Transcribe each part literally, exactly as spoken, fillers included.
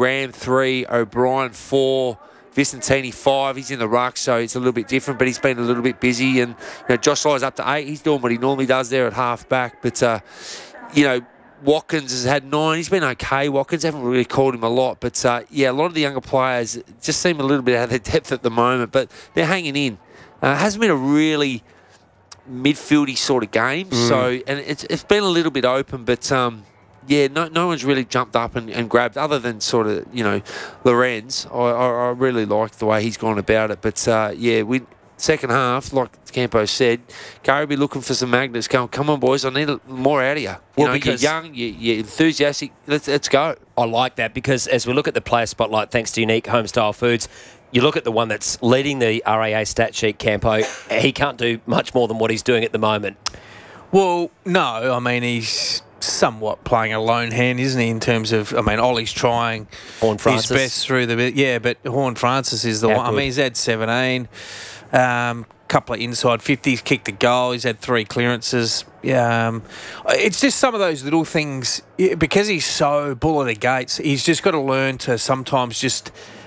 Ram three, O'Brien four, Vicentini five. He's in the ruck, so it's a little bit different, but he's been a little bit busy. And you know, Josh Lyle's up to eight. He's doing what he normally does there at half back. But, uh, you know, Watkins has had nine. He's been okay. Watkins, haven't really called him a lot. But, uh, yeah, a lot of the younger players just seem a little bit out of their depth at the moment. But they're hanging in. Uh, hasn't been a really midfieldy sort of game. Mm. So, and it's it's been a little bit open, but... Um, Yeah, no no one's really jumped up and, and grabbed, other than sort of, you know, Lorenz. I, I, I really like the way he's gone about it. But, uh, yeah, we second half, like Campo said, Gary be looking for some magnets. Going, come on, boys, I need more out of you. You well, know, you're young, you, you're enthusiastic. Let's, let's go. I like that, because as we look at the player spotlight, thanks to Unique Homestyle Foods, you look at the one that's leading the R A A stat sheet, Campo, he can't do much more than what he's doing at the moment. Well, no, I mean, he's... somewhat playing a lone hand, isn't he, in terms of, I mean, Ollie's trying Horn Francis. his best through the bit. Yeah, but Horn Francis is the How one. good. I mean, he's had seventeen, um, couple of inside fifties, kicked a goal. He's had three clearances. Um, it's just some of those little things, because he's so bull at the gates, he's just got to learn to sometimes just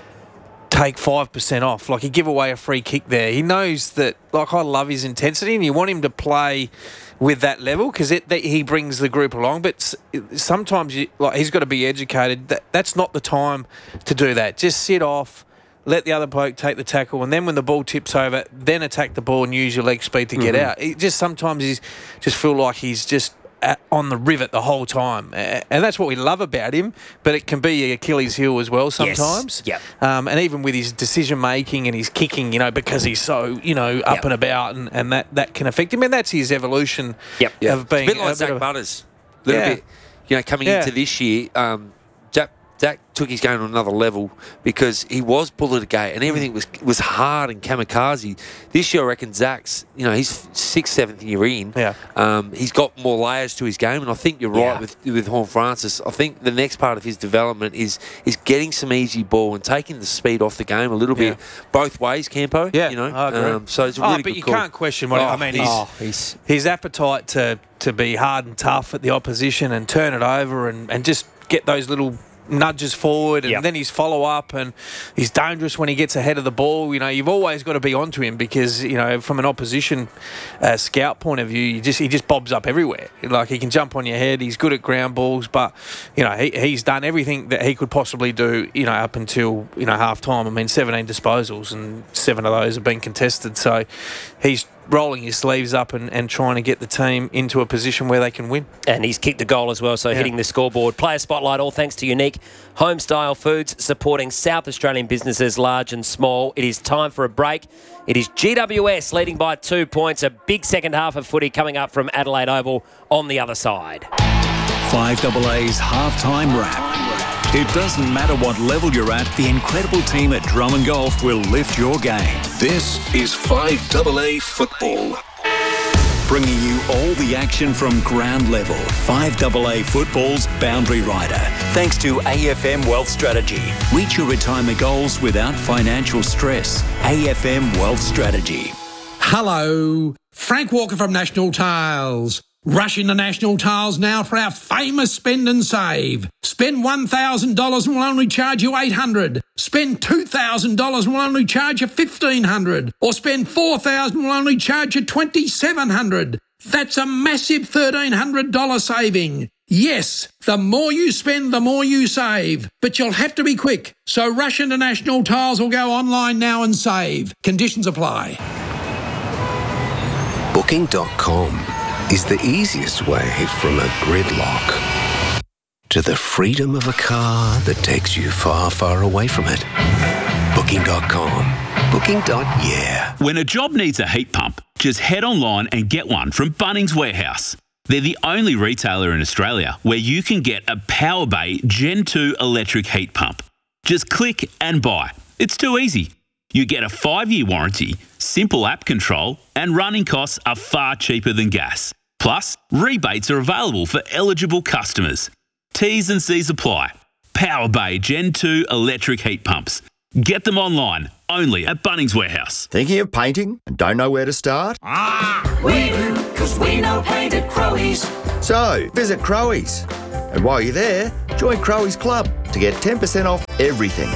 take five percent off. Like, he give away a free kick there. He knows that, like, I love his intensity, and you want him to play with that level, because it that he brings the group along. But sometimes, you, like, he's got to be educated. That that's not the time to do that. Just sit off, let the other bloke take the tackle, and then when the ball tips over, then attack the ball and use your leg speed to get mm-hmm. out. It just sometimes he's just feel like he's just at, on the rivet the whole time, and that's what we love about him. But it can be Achilles' heel as well sometimes. Yes. Yep. Um, and even with his decision making and his kicking, you know, because he's so, you know, up yep. and about, and, and that, that can affect him. And that's his evolution yep. of yep. being it's a bit like a Zach bit of, Butters. A little yeah. bit, you know, coming yeah. into this year. Um, Jack, Zach took his game to another level, because he was bullet a gate and everything was was hard and kamikaze. This year, I reckon Zach's, you know, he's sixth, seventh year in. Yeah. Um, he's got more layers to his game, and I think you're right yeah. with with Horn Francis. I think the next part of his development is is getting some easy ball and taking the speed off the game a little yeah. bit, both ways, Campo. Yeah, you know. I agree. Um, so it's a oh, really but good you call. can't question what Oh, I mean. His, oh, he's his appetite to to be hard and tough at the opposition and turn it over and, and just get those little nudges forward, and yep. then his follow-up, and he's dangerous when he gets ahead of the ball. You know, you've always got to be onto him, because, you know, from an opposition uh, scout point of view, you just he just bobs up everywhere. Like, he can jump on your head. He's good at ground balls, but, you know, he, he's done everything that he could possibly do, you know, up until, you know, half-time. I mean, seventeen disposals, and seven of those have been contested. So he's rolling his sleeves up and, and trying to get the team into a position where they can win. And he's kicked a goal as well, so yeah. hitting the scoreboard. Player spotlight, all thanks to Unique Homestyle Foods, supporting South Australian businesses large and small. It is time for a break. It is G W S leading by two points. A big second half of footy coming up from Adelaide Oval on the other side. five A A's halftime wrap. It doesn't matter what level you're at, the incredible team at Drummond Golf will lift your game. This is five A A Football. Bringing you all the action from ground level. five A A Football's Boundary Rider. Thanks to A F M Wealth Strategy. Reach your retirement goals without financial stress. A F M Wealth Strategy. Hello, Frank Walker from National Tiles. Rush into National Tiles now for our famous spend and save. Spend one thousand dollars and we'll only charge you eight hundred dollars. Spend two thousand dollars and we'll only charge you fifteen hundred dollars. Or spend four thousand dollars and we'll only charge you twenty-seven hundred dollars. That's a massive thirteen hundred dollars saving. Yes, the more you spend, the more you save. But you'll have to be quick. So rush into National Tiles or go online now and save. Conditions apply. Booking dot com is the easiest way from a gridlock to the freedom of a car that takes you far, far away from it. Booking dot com. Booking. Yeah. When a job needs a heat pump, just head online and get one from Bunnings Warehouse. They're the only retailer in Australia where you can get a PowerBay Gen two electric heat pump. Just click and buy. It's too easy. You get a five-year warranty, simple app control, and running costs are far cheaper than gas. Plus, rebates are available for eligible customers. T's and C's apply. PowerBay Gen two electric heat pumps. Get them online, only at Bunnings Warehouse. Thinking of painting and don't know where to start? Ah, we do, because we know paint at Crowies. So, visit Crowies. And while you're there, join Crowy's Club to get ten percent off everything.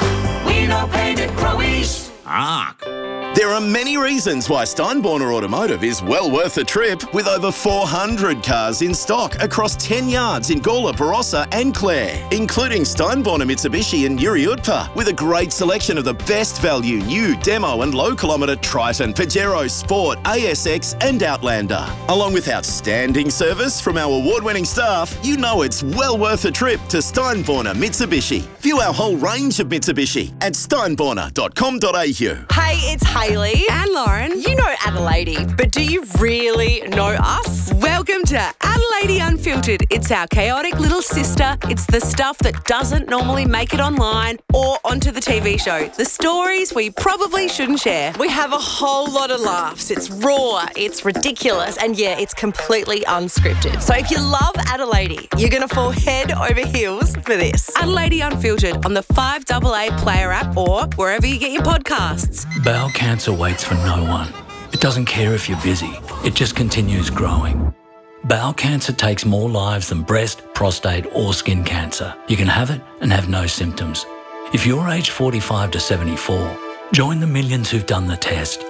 We know paint at Crowy's. Ark. There are many reasons why Steinborner Automotive is well worth a trip, with over four hundred cars in stock across ten yards in Gawler, Barossa and Clare, including Steinborner Mitsubishi and Yuri Utpa, with a great selection of the best value new demo and low kilometre Triton, Pajero, Sport, A S X and Outlander. Along with outstanding service from our award-winning staff, you know it's well worth a trip to Steinborner Mitsubishi. View our whole range of Mitsubishi at steinborner dot com dot a u. Hey, it's Hayley and Lauren. You know Adelaide, but do you really know us? Welcome to Adelaide Unfiltered. It's our chaotic little sister. It's the stuff that doesn't normally make it online or onto the T V show. The stories we probably shouldn't share. We have a whole lot of laughs. It's raw, it's ridiculous, and yeah, it's completely unscripted. So if you love Adelaide, you're going to fall head over heels for this. Adelaide Unfiltered on the five A A Player app or wherever you get your podcasts. Bowel cancer waits for no one. It doesn't care if you're busy. It just continues growing. Bowel cancer takes more lives than breast, prostate or skin cancer. You can have it and have no symptoms. If you're aged forty-five to seventy-four, join the millions who've done the test.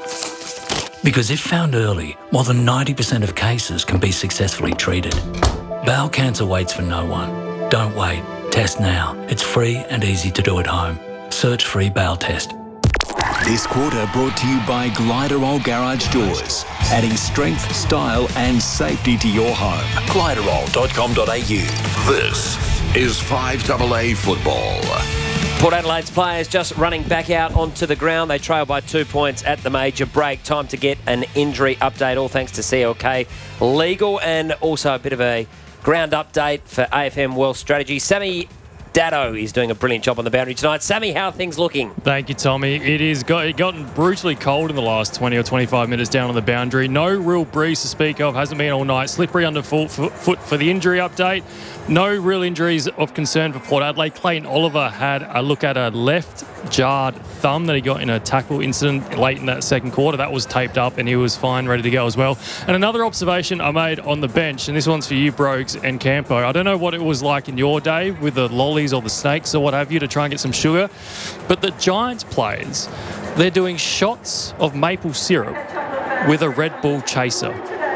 Because if found early, more than ninety percent of cases can be successfully treated. Bowel cancer waits for no one. Don't wait. Test now. It's free and easy to do at home. Search free bowel test. This quarter brought to you by Gliderol Garage Doors, adding strength, style and safety to your home. Gliderol dot com dot a u. This is five A A football. Port Adelaide's players just running back out onto the ground. They trail by two points at the major break. Time to get an injury update, all thanks to C L K Legal, and also a bit of a ground update for A F M Wealth Strategy. Sammy Dado is doing a brilliant job on the boundary tonight. Sammy, how are things looking? Thank you, Tommy. It is got it gotten brutally cold in the last twenty or twenty-five minutes down on the boundary. No real breeze to speak of. Hasn't been all night. Slippery underfoot foot for the injury update. No real injuries of concern for Port Adelaide. Clayton Oliver had a look at a left jarred thumb that he got in a tackle incident late in that second quarter. That was taped up and he was fine, ready to go as well. And another observation I made on the bench, and this one's for you, Brogues and Campo. I don't know what it was like in your day with the lollies or the snakes or what have you to try and get some sugar, but the Giants players, they're doing shots of maple syrup with a Red Bull chaser.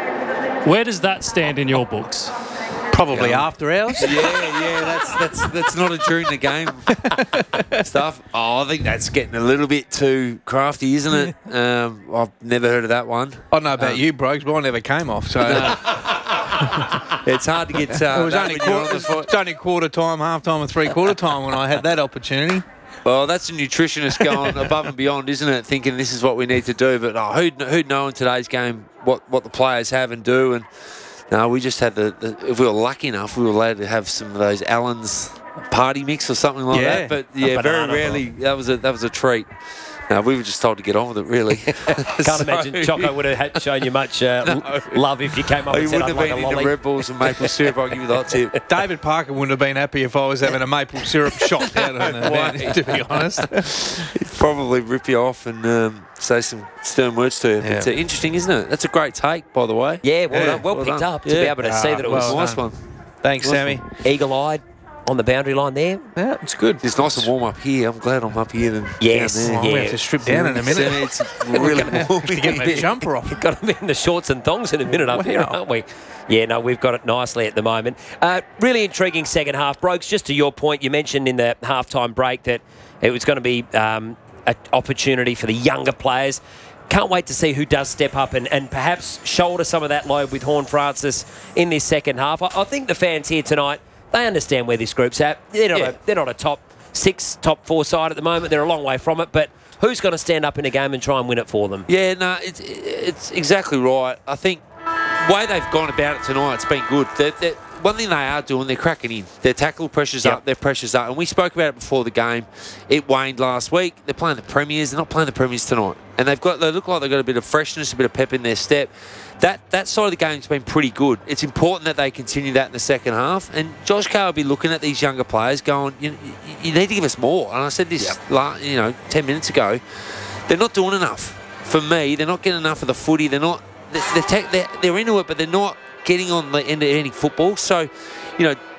Where does that stand in your books? Probably yeah. after hours. Yeah, yeah, that's that's that's not a during the game stuff. Oh, I think that's getting a little bit too crafty, isn't it? Um, I've never heard of that one. I don't know about um, you, Brogues, but I never came off. So no. It's hard to get. Uh, it was only quarter, it's only quarter time, half time, and three quarter time when I had that opportunity. Well, that's a nutritionist going above and beyond, isn't it? Thinking this is what we need to do. But oh, who'd who'd know in today's game what what the players have and do and. No, we just had the, the. If we were lucky enough, we were allowed to have some of those Allen's party mix or something like yeah, that. But yeah, very rarely. Bro. That was a that was a treat. No, we were just told to get on with it, really. Can't so, imagine Choco would have shown you much uh, no. love if you came up oh, and said, wouldn't I'd have like been a into Red Bulls and maple syrup. I'll give you that tip. David Parker wouldn't have been happy if I was having a maple syrup shot out on the man, to be honest. He'd probably rip you off and um, say some stern words to you. Yeah. But, uh, interesting, isn't it? That's a great take, by the way. Yeah, well, yeah, done. well, well picked done. up yeah. to be able to ah, see that it was a nice one. Thanks, nice Sammy. One. Eagle-eyed on the boundary line there. Yeah, it's good. It's nice and warm up here. I'm glad I'm up here than yes, down there. Oh, yeah. we have to strip down in a minute. It's really warm. To get my jumper off. We've got to be in the shorts and thongs in a minute up wow. here, aren't we? Yeah, no, we've got it nicely at the moment. Uh, really intriguing second half. Brogues, just to your point, you mentioned in the halftime break that it was going to be um, an opportunity for the younger players. Can't wait to see who does step up and, and perhaps shoulder some of that load with Horne-Francis in this second half. I, I think the fans here tonight, they understand where this group's at. They're not, yeah. a, they're not a top six, top four side at the moment. They're a long way from it, but who's going to stand up in a game and try and win it for them? Yeah, no, it's, it's exactly right. I think the way they've gone about it tonight, it's been good. They're, they're, one thing they are doing, they're cracking in. Their tackle pressure's yep. up, their pressure's up. And we spoke about it before the game. It waned last week. They're playing the Premiers. They're not playing the Premiers tonight. And they've got, they look like they've got a bit of freshness, a bit of pep in their step. That that side of the game's been pretty good. It's important that they continue that in the second half. And Josh Carr will be looking at these younger players going, you, you need to give us more. And I said this, yep. last, you know, ten minutes ago. They're not doing enough. For me, they're not getting enough of the footy. They're not, they're, they're, they're, they're into it, but they're not getting on the end of any football. So, you know,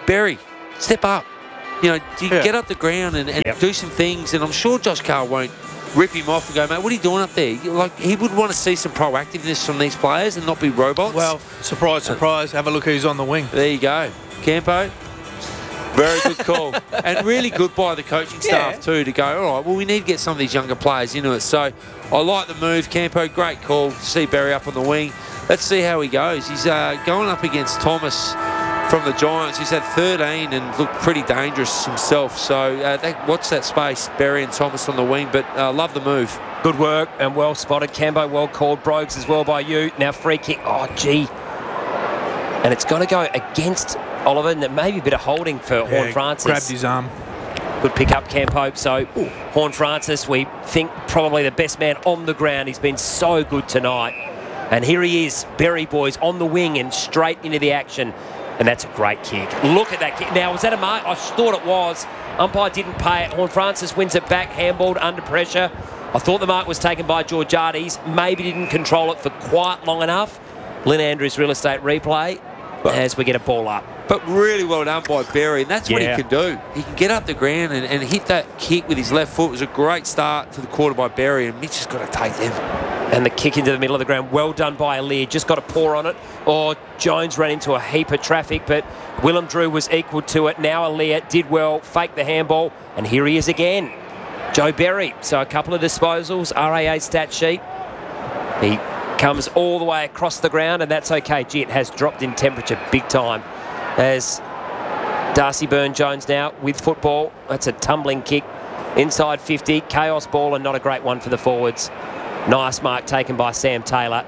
Berry, step up. You know, you Yeah. get up the ground and, and Yep. do some things. And I'm sure Josh Carr won't rip him off and go, mate, what are you doing up there? Like, he would want to see some proactiveness from these players and not be robots. Well, surprise, surprise. Have a look who's on the wing. There you go. Campo, very good call. And really good by the coaching staff Yeah. too to go, all right, well, we need to get some of these younger players into it. So I like the move, Campo. Great call to see Berry up on the wing. Let's see how he goes. He's uh, going up against Thomas from the Giants. He's had thirteen and looked pretty dangerous himself. So uh, they, watch that space, Berry and Thomas on the wing. But uh, love the move. Good work and well spotted. Cambo well called. Brogues as well by you. Now free kick. Oh, gee. And it's got to go against Oliver, and there may be a bit of holding for Yeah, Horn Francis. grabbed his arm. Good pick up, Campo. So Horn Francis, we think probably the best man on the ground. He's been so good tonight. And here he is, Berry boys, on the wing and straight into the action. And that's a great kick. Look at that kick. Now, was that a mark? I thought it was. Umpire didn't pay it. Horn Francis wins it back, handballed under pressure. I thought the mark was taken by Georgiades. Maybe didn't control it for quite long enough. Lynn Andrews real estate replay as we get a ball up. But really well done by Berry, and that's what Yeah. he can do. He can get up the ground and, and hit that kick with his left foot. It was a great start to the quarter by Berry, and Mitch has got to take them. And the kick into the middle of the ground, well done by Alir. Just got a paw on it. Or Jones ran into a heap of traffic, but Willem Drew was equal to it. Now Alir did well, faked the handball, and here he is again. Joe Berry. So a couple of disposals, R A A stat sheet. He comes all the way across the ground, and that's okay. Gee, it has dropped in temperature big time. As Darcy Byrne-Jones now with football. That's a tumbling kick. Inside fifty, chaos ball, and not a great one for the forwards. Nice mark taken by Sam Taylor.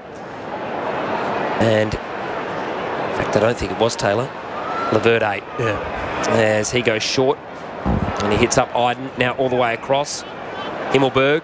And, in fact, I don't think it was Taylor. Laverde. Yeah. As he goes short. And he hits up Iden, now all the way across. Himmelberg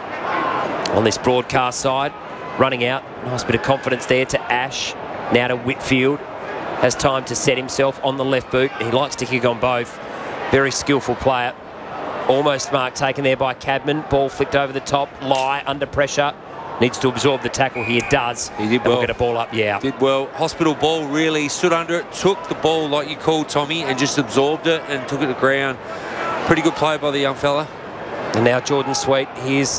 on this broadcast side. Running out. Nice bit of confidence there to Ash. Now to Whitfield. Has time to set himself on the left boot. He likes to kick on both. Very skillful player. Almost mark taken there by Cadman. Ball flicked over the top. Lie under pressure. Needs to absorb the tackle here. Does. He did And well. We'll get a ball up, yeah. Did well. Hospital ball, really stood under it, took the ball like you called, Tommy, and just absorbed it and took it to ground. Pretty good play by the young fella. And now Jordan Sweet. Here's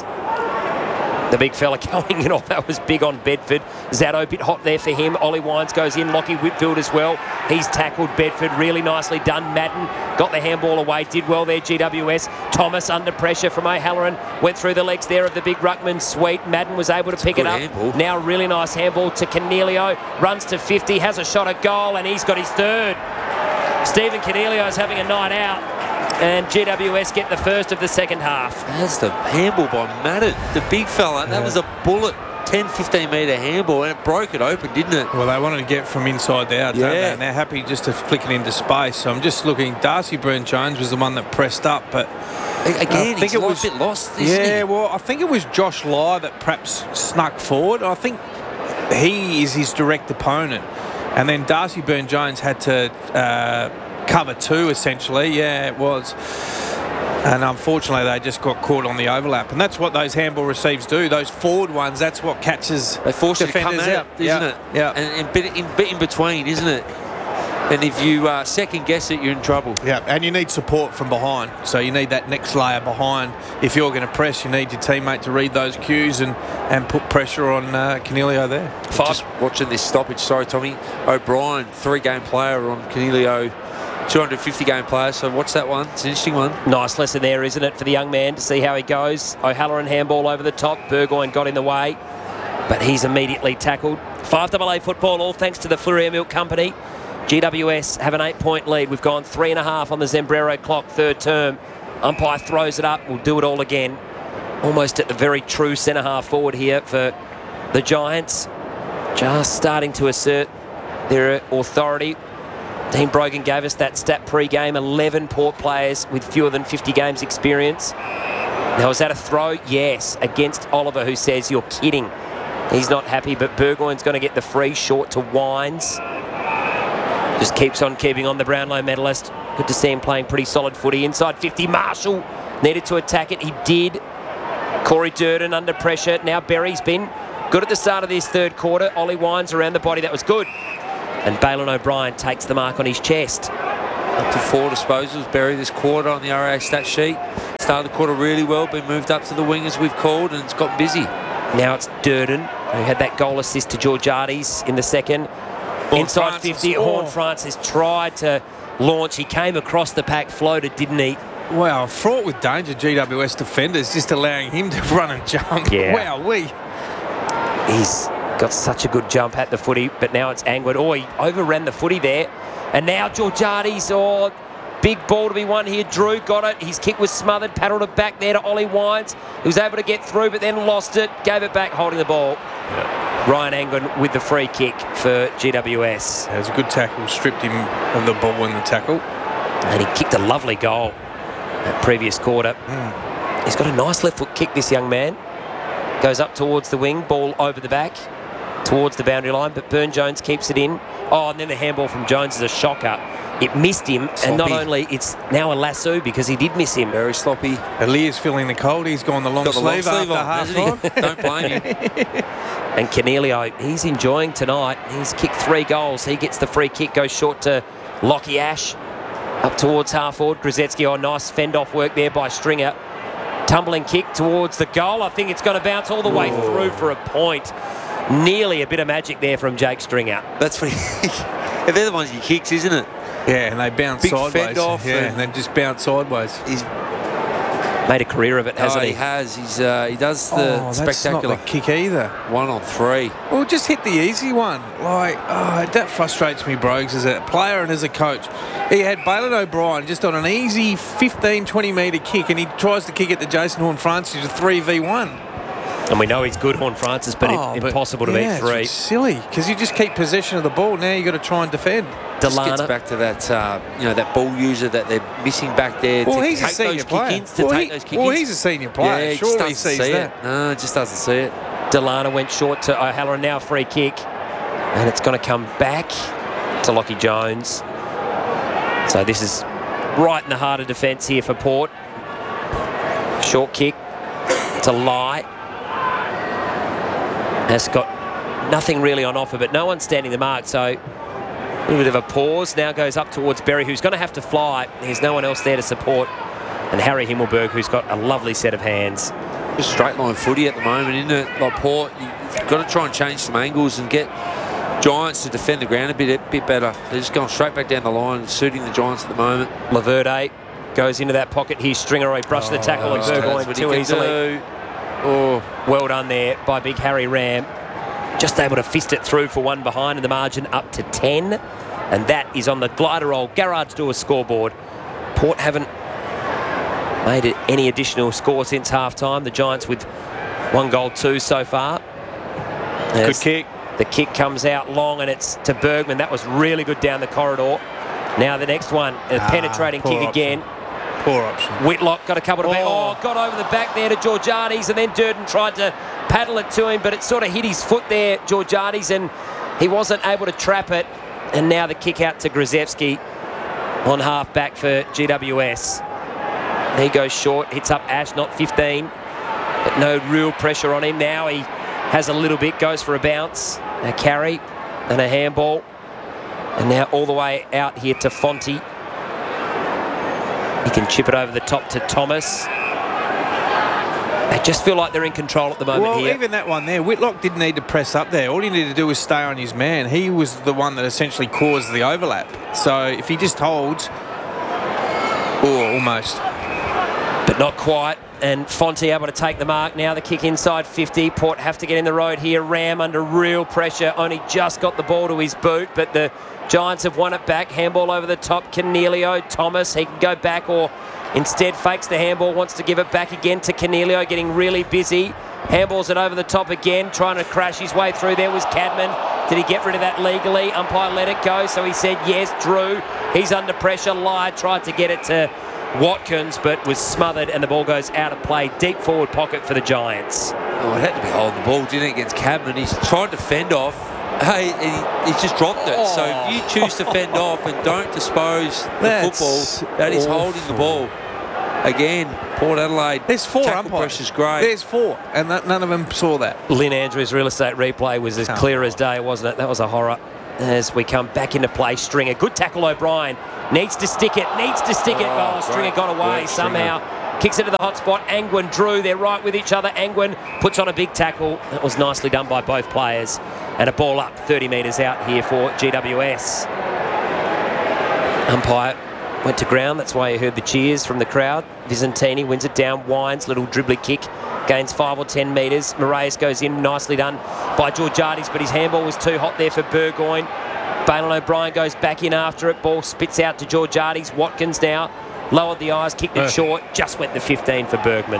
the big fella going in. Oh, that was big on Bedford. Zatto, a bit hot there for him. Ollie Wines goes in. Lockie Whitfield as well. He's tackled Bedford. Really nicely done. Madden got the handball away. Did well there, G W S. Thomas under pressure from O'Halloran. Went through the legs there of the big ruckman. Sweet. Madden was able to pick it up. Handball. Now really nice handball to Cornelio. Runs to fifty. Has a shot at goal, and he's got his third. Stephen Cornelio is having a night out. And G W S get the first of the second half. That's the handball by Madden, the big fella. That was a bullet, ten, fifteen metre handball, and it broke it open, didn't it? Well, they wanted to get from inside out, don't Yeah. they? And they're happy just to flick it into space. So I'm just looking. Darcy Byrne-Jones was the one that pressed up, but Again, I think he's it a was bit lost, isn't yeah, he? well, I think it was Josh Lye that perhaps snuck forward. I think he is his direct opponent, and then Darcy Byrne-Jones had to uh, cover two essentially. Yeah, it was. And unfortunately, they just got caught on the overlap. And that's what those handball receives do. Those forward ones, that's what catches They force you to come defenders out, out. isn't Yeah. it? Yeah. And, and bit in, bit in between, isn't it? And if you uh, second guess it, you're in trouble. Yeah, and you need support from behind. So you need that next layer behind. If you're going to press, you need your teammate to read those cues and, and put pressure on uh, Cornelio there. Just watching this stoppage, sorry, Tommy. O'Brien, three-game player on Cornelio, two hundred fifty game player. So watch that one. It's an interesting one. Nice lesson there, isn't it, for the young man to see how he goes. O'Halloran handball over the top. Burgoyne got in the way, but he's immediately tackled. five double A football, all thanks to the Fleurier Milk Company. G W S have an eight-point lead. We've gone three and a half on the Zembrero clock, third term. Umpire throws it up. We'll do it all again. Almost at the very true centre-half forward here for the Giants. Just starting to assert their authority. Dean Brogan gave us that stat pre-game, eleven Port players with fewer than fifty games experience. Now, is that a throw? Yes, against Oliver, who says, you're kidding. He's not happy, but Burgoyne's going to get the free short to Wines. Just keeps on keeping on the Brownlow medalist. Good to see him playing pretty solid footy. Inside fifty, Marshall needed to attack it. He did. Corey Durden under pressure. Now Berry's been good at the start of this third quarter. Ollie Wines around the body. That was good. And Balin O'Brien takes the mark on his chest. Up to four disposals, Berry this quarter on the R A A stat sheet. Started the quarter really well, been moved up to the wing as we've called, and it's got busy. Now it's Durden, who had that goal assist to Georgiades in the second. Horn Inside Francis. fifty, Oh. Horn Francis tried to launch. He came across the pack, floated, didn't he? Wow, fraught with danger, G W S defenders, just allowing him to run and jump. Yeah. Wow, we. He's got such a good jump at the footy, but now it's Angwood. Oh, he overran the footy there. And now Georgiades, oh, big ball to be won here. Drew got it. His kick was smothered, paddled it back there to Ollie Wines. He was able to get through, but then lost it, gave it back, holding the ball. Yeah. Ryan Angwood with the free kick for G W S. It was a good tackle, stripped him of the ball in the tackle. And he kicked a lovely goal that previous quarter. Mm. He's got a nice left foot kick, this young man. Goes up towards the wing, ball over the back, towards the boundary line, but Burne-Jones keeps it in. Oh, and then the handball from Jones is a shocker. It missed him, sloppy. And not only, it's now a lasso because he did miss him. Very sloppy. Alia's feeling the cold. He's gone the long got the sleeve long sleeve after on, half time. Don't blame him. And Cornelio, he's enjoying tonight. He's kicked three goals. He gets the free kick, goes short to Lockie Ash. Up towards half forward. Grzetzky, oh, nice fend-off work there by Stringer. Tumbling kick towards the goal. I think it's going to bounce all the way Whoa. through for a point. Nearly a bit of magic there from Jake Stringer. That's what he... They're the ones he kicks, isn't it? Yeah, and they bounce Big sideways. fend off yeah, and, and then just bounce sideways. He's made a career of it, hasn't oh, he? he has. He's uh, he does the oh, spectacular that's not the kick either. One on three. Well, just hit the easy one. Like, oh, that frustrates me, Brogues, as a player and as a coach. He had Bailyn O'Brien just on an easy fifteen, twenty metre kick, and he tries to kick it to Jason Horne-Francis with three v one. And we know he's good, Horne-Francis, but oh, it, but impossible to yeah, beat three. It's silly, because you just keep possession of the ball. Now you've got to try and defend. Just gets back to that, uh, you know, that ball user that they're missing back there. Well, to he's take a senior those player. Kick-ins, to well, take he, those kick-ins. well, he's a senior player. Yeah, he Surely just he doesn't sees see that. it. No, just doesn't see it. Delana went short to O'Halloran, now a free kick. And it's going to come back to Lockie Jones. So this is right in the heart of defence here for Port. Short kick to Lai. Has got nothing really on offer, but no one's standing the mark, so a little bit of a pause. Now goes up towards Berry, who's going to have to fly. There's no one else there to support. And Harry Himmelberg, who's got a lovely set of hands. Just straight line footy at the moment, isn't it? Like Port, you've got to try and change some angles and get Giants to defend the ground a bit, a bit better. They're just going straight back down the line, suiting the Giants at the moment. Laverde goes into that pocket here. Stringer, he brushed oh, the tackle and Burgoyne too easily. Do. Oh. Well done there by big Harry Ram. Just able to fist it through for one behind in the margin up to ten. And that is on the Gliderol Garage Door scoreboard. Port haven't made it any additional score since half-time. The Giants with one goal, two so far. Good kick. The kick comes out long and it's to Bergman. That was really good down the corridor. Now the next one, a ah, penetrating kick option. again. Poor option. Whitlock got a couple of... Oh. oh, got over the back there to Georgiades, and then Durden tried to paddle it to him, but it sort of hit his foot there, Georgiades, and he wasn't able to trap it. And now the kick out to Grzetzky on half back for G W S. He goes short, hits up Ash, not fifteen, but no real pressure on him. Now he has a little bit, goes for a bounce, a carry, and a handball. And now all the way out here to Fonte. He can chip it over the top to Thomas. They just feel like they're in control at the moment well, here. Well, even that one there, Whitlock didn't need to press up there. All he needed to do was stay on his man. He was the one that essentially caused the overlap. So if he just holds, oh, almost. But not quite. And Fonte able to take the mark now. The kick inside fifty. Port have to get in the road here. Ram under real pressure. Only just got the ball to his boot, but the Giants have won it back. Handball over the top. Cornelio, Thomas, he can go back or instead fakes the handball, wants to give it back again to Cornelio, getting really busy. Handballs it over the top again, trying to crash his way through. There was Cadman. Did he get rid of that legally? Umpire let it go, so he said yes. Drew, he's under pressure. Lai tried to get it to Watkins, but was smothered, and the ball goes out of play. Deep forward pocket for the Giants. Oh, it had to be holding the ball, didn't it, against Cadman? He's tried to fend off. Hey, he, he's just dropped it. Oh. So if you choose to fend off and don't dispose the That's football, that is awful. holding the ball. Again, Port Adelaide. There's four tackle umpires. pressure's great. There's four, and that, none of them saw that. Lynn Andrews' real estate replay was as clear as day, wasn't it? That was a horror. as we come back into play. Stringer, good tackle. O'Brien needs to stick it, needs to stick it. Oh, Stringer got away Great somehow. Stringer. Kicks it to the hot spot. Angwin, Drew, they're right with each other. Angwin puts on a big tackle. That was nicely done by both players. And a ball up thirty metres out here for G W S. Umpire went to ground. That's why you heard the cheers from the crowd. Visentini wins it down. Wines, little dribbly kick. Gains five or ten metres. Moraes goes in. Nicely done by Georgiades, but his handball was too hot there for Burgoyne. Bailyn O'Brien goes back in after it. Ball spits out to Georgiades. Watkins now lowered the eyes, kicked it uh. short. Just went the fifteen for Bergman.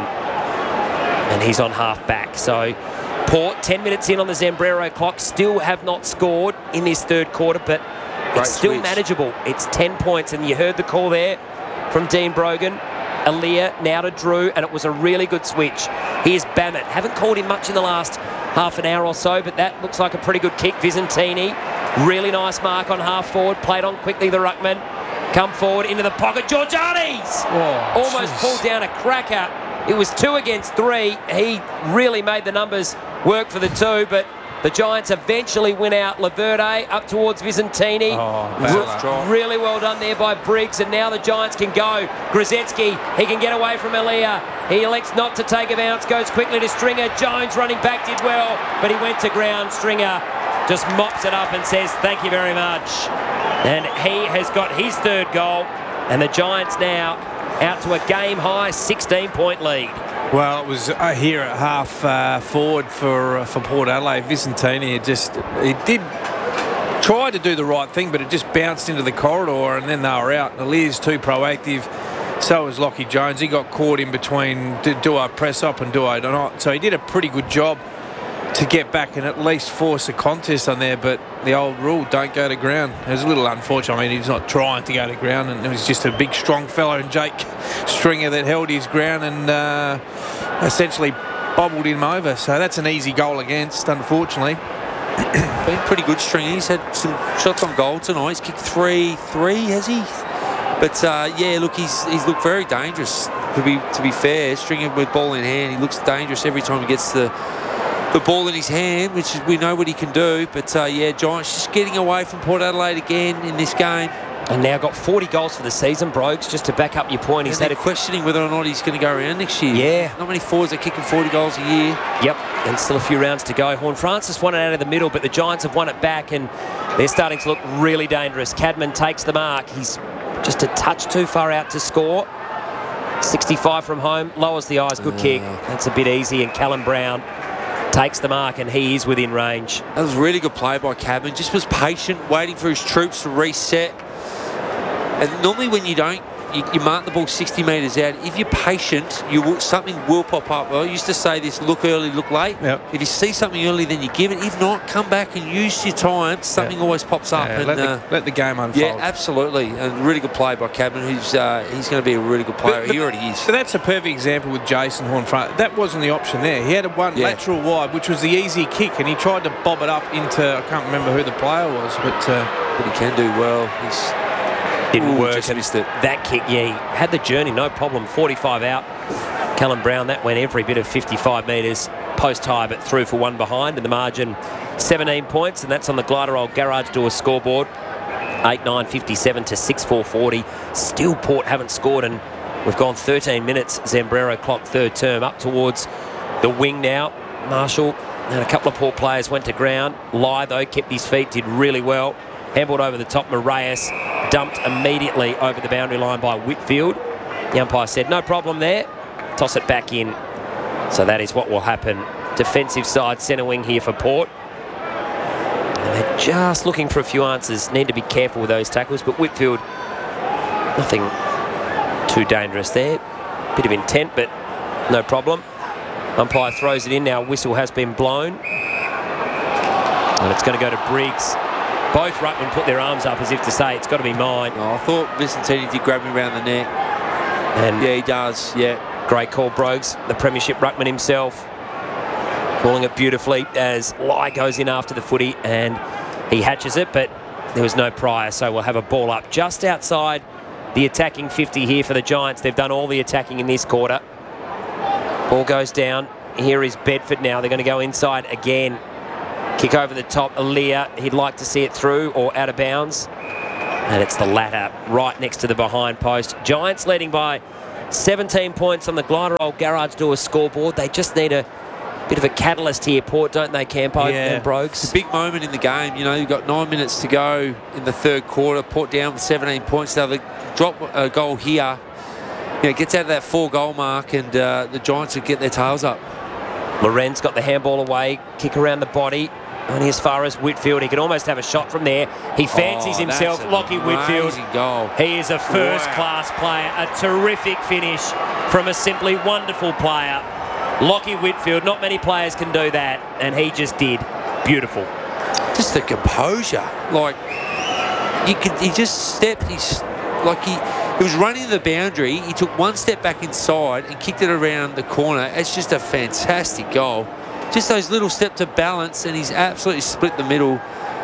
And he's on half back. So Port, ten minutes in on the Zambrero clock, still have not scored in this third quarter, but Great it's still switch. manageable. It's ten points, and you heard the call there from Dean Brogan. Aaliyah now to Drew, and it was a really good switch. Here's Bammett. Haven't called him much in the last half an hour or so, but that looks like a pretty good kick. Visentini, really nice mark on half forward. Played on quickly, the ruckman. Come forward into the pocket. Georgiades! Oh, almost geez. pulled down a cracker. It was two against three. He really made the numbers work for the two, but the Giants eventually win out. Laverde up towards Visentini. Oh, Re- really well done there by Briggs, and now the Giants can go. Grzeski, he can get away from Aaliyah. He elects not to take a bounce, goes quickly to Stringer. Jones running back did well, but he went to ground. Stringer just mops it up and says thank you very much. And he has got his third goal, and the Giants now out to a game-high sixteen-point lead. Well, it was uh, here at half uh, forward for uh, for Port Adelaide. Visentini it just he did try to do the right thing, but it just bounced into the corridor, and then they were out. Aaliyah's too proactive. So was Lockie Jones. He got caught in between do, do I press up and do I not. So he did a pretty good job to get back and at least force a contest on there, but the old rule, don't go to ground. It was a little unfortunate. I mean, he's not trying to go to ground, and it was just a big, strong fellow in Jake Stringer that held his ground and uh, essentially bobbled him over. So that's an easy goal against, unfortunately. Been pretty good, Stringer. He's had some shots on goal tonight. He's kicked three, three, has he? But uh, yeah, look, he's he's looked very dangerous. To be to be fair, Stringer with ball in hand, he looks dangerous every time he gets the the ball in his hand, which is, we know what he can do. But uh, yeah, Giants just getting away from Port Adelaide again in this game. And now got forty goals for the season, Brogues, just to back up your point. He's and had a questioning whether or not he's going to go around next year. Yeah. Not many forwards are kicking forty goals a year. Yep, and still a few rounds to go. Horn Francis won it out of the middle, but the Giants have won it back, and they're starting to look really dangerous. Cadman takes the mark. He's just a touch too far out to score. sixty-five from home, lowers the eyes, good uh, kick. That's a bit easy, and Callum Brown takes the mark, and he is within range. That was a really good play by Cadman. Just was patient, waiting for his troops to reset. And normally when you don't, you, you mark the ball sixty metres out. If you're patient, you will, something will pop up. I used to say this, look early, look late. Yep. If you see something early, then you give it. If not, come back and use your time. Something yep. always pops up. Yeah, and, let, the, uh, let the game unfold. Yeah, absolutely. And really good play by Cadman. Who's uh, he's going to be a really good player. But, but, he already is. So that's a perfect example with Jason Horn-Francis. That wasn't the option there. He had a one yeah. lateral wide, which was the easy kick, and he tried to bob it up into, I can't remember who the player was, but... Uh, but he can do well. He's... Didn't Ooh, work. Just missed it. That kick, yeah, he had the journey, no problem. forty-five out. Callum Brown, that went every bit of fifty-five metres. Post high, but through for one behind. And the margin, seventeen points. And that's on the Gliderol Garage Door scoreboard. eight nine fifty-seven to six four forty. Still Port haven't scored. And we've gone thirteen minutes. Zambrero clock third term up towards the wing now. Marshall and a couple of Port players went to ground. Lai, though, kept his feet, did really well. Handballed over the top, Moraes dumped immediately over the boundary line by Whitfield. The umpire said, no problem there. Toss it back in. So that is what will happen. Defensive side, centre wing here for Port. And they're just looking for a few answers. Need to be careful with those tackles, but Whitfield, nothing too dangerous there. Bit of intent, but no problem. Umpire throws it in now. Whistle has been blown. And it's going to go to Briggs. Both ruckmen put their arms up as if to say, it's got to be mine. Oh, I thought Visentini did grab him around the neck. And yeah, he does, yeah. Great call, Brogues, the premiership ruckman himself. Calling it beautifully as Lai goes in after the footy and he hatches it, but there was no prior, so we'll have a ball up just outside the attacking fifty here for the Giants. They've done all the attacking in this quarter. Ball goes down. Here is Bedford now. They're going to go inside again. Kick over the top, Aaliyah. He'd like to see it through or out of bounds. And it's the latter, right next to the behind post. Giants leading by seventeen points on the Gliderol Garage Doors scoreboard. They just need a bit of a catalyst here, Port, don't they, Campo Yeah. and Brogues? It's a big moment in the game. You know, you've got nine minutes to go in the third quarter. Port down with seventeen points. Now they drop a goal here. You know, gets out of that four-goal mark, and uh, the Giants would get their tails up. Lorenz got the handball away, kick around the body. Only as far as Whitfield. He could almost have a shot from there. He fancies Oh, himself. that's an Lockie Whitfield. amazing goal. He is a first-class player. A terrific finish from a simply wonderful player. Lockie Whitfield. Not many players can do that, and he just did. Beautiful. Just the composure. Like, you could, he just stepped. He's like he, he was running the boundary. He took one step back inside and kicked it around the corner. It's just a fantastic goal. Just those little steps of balance, and he's absolutely split the middle.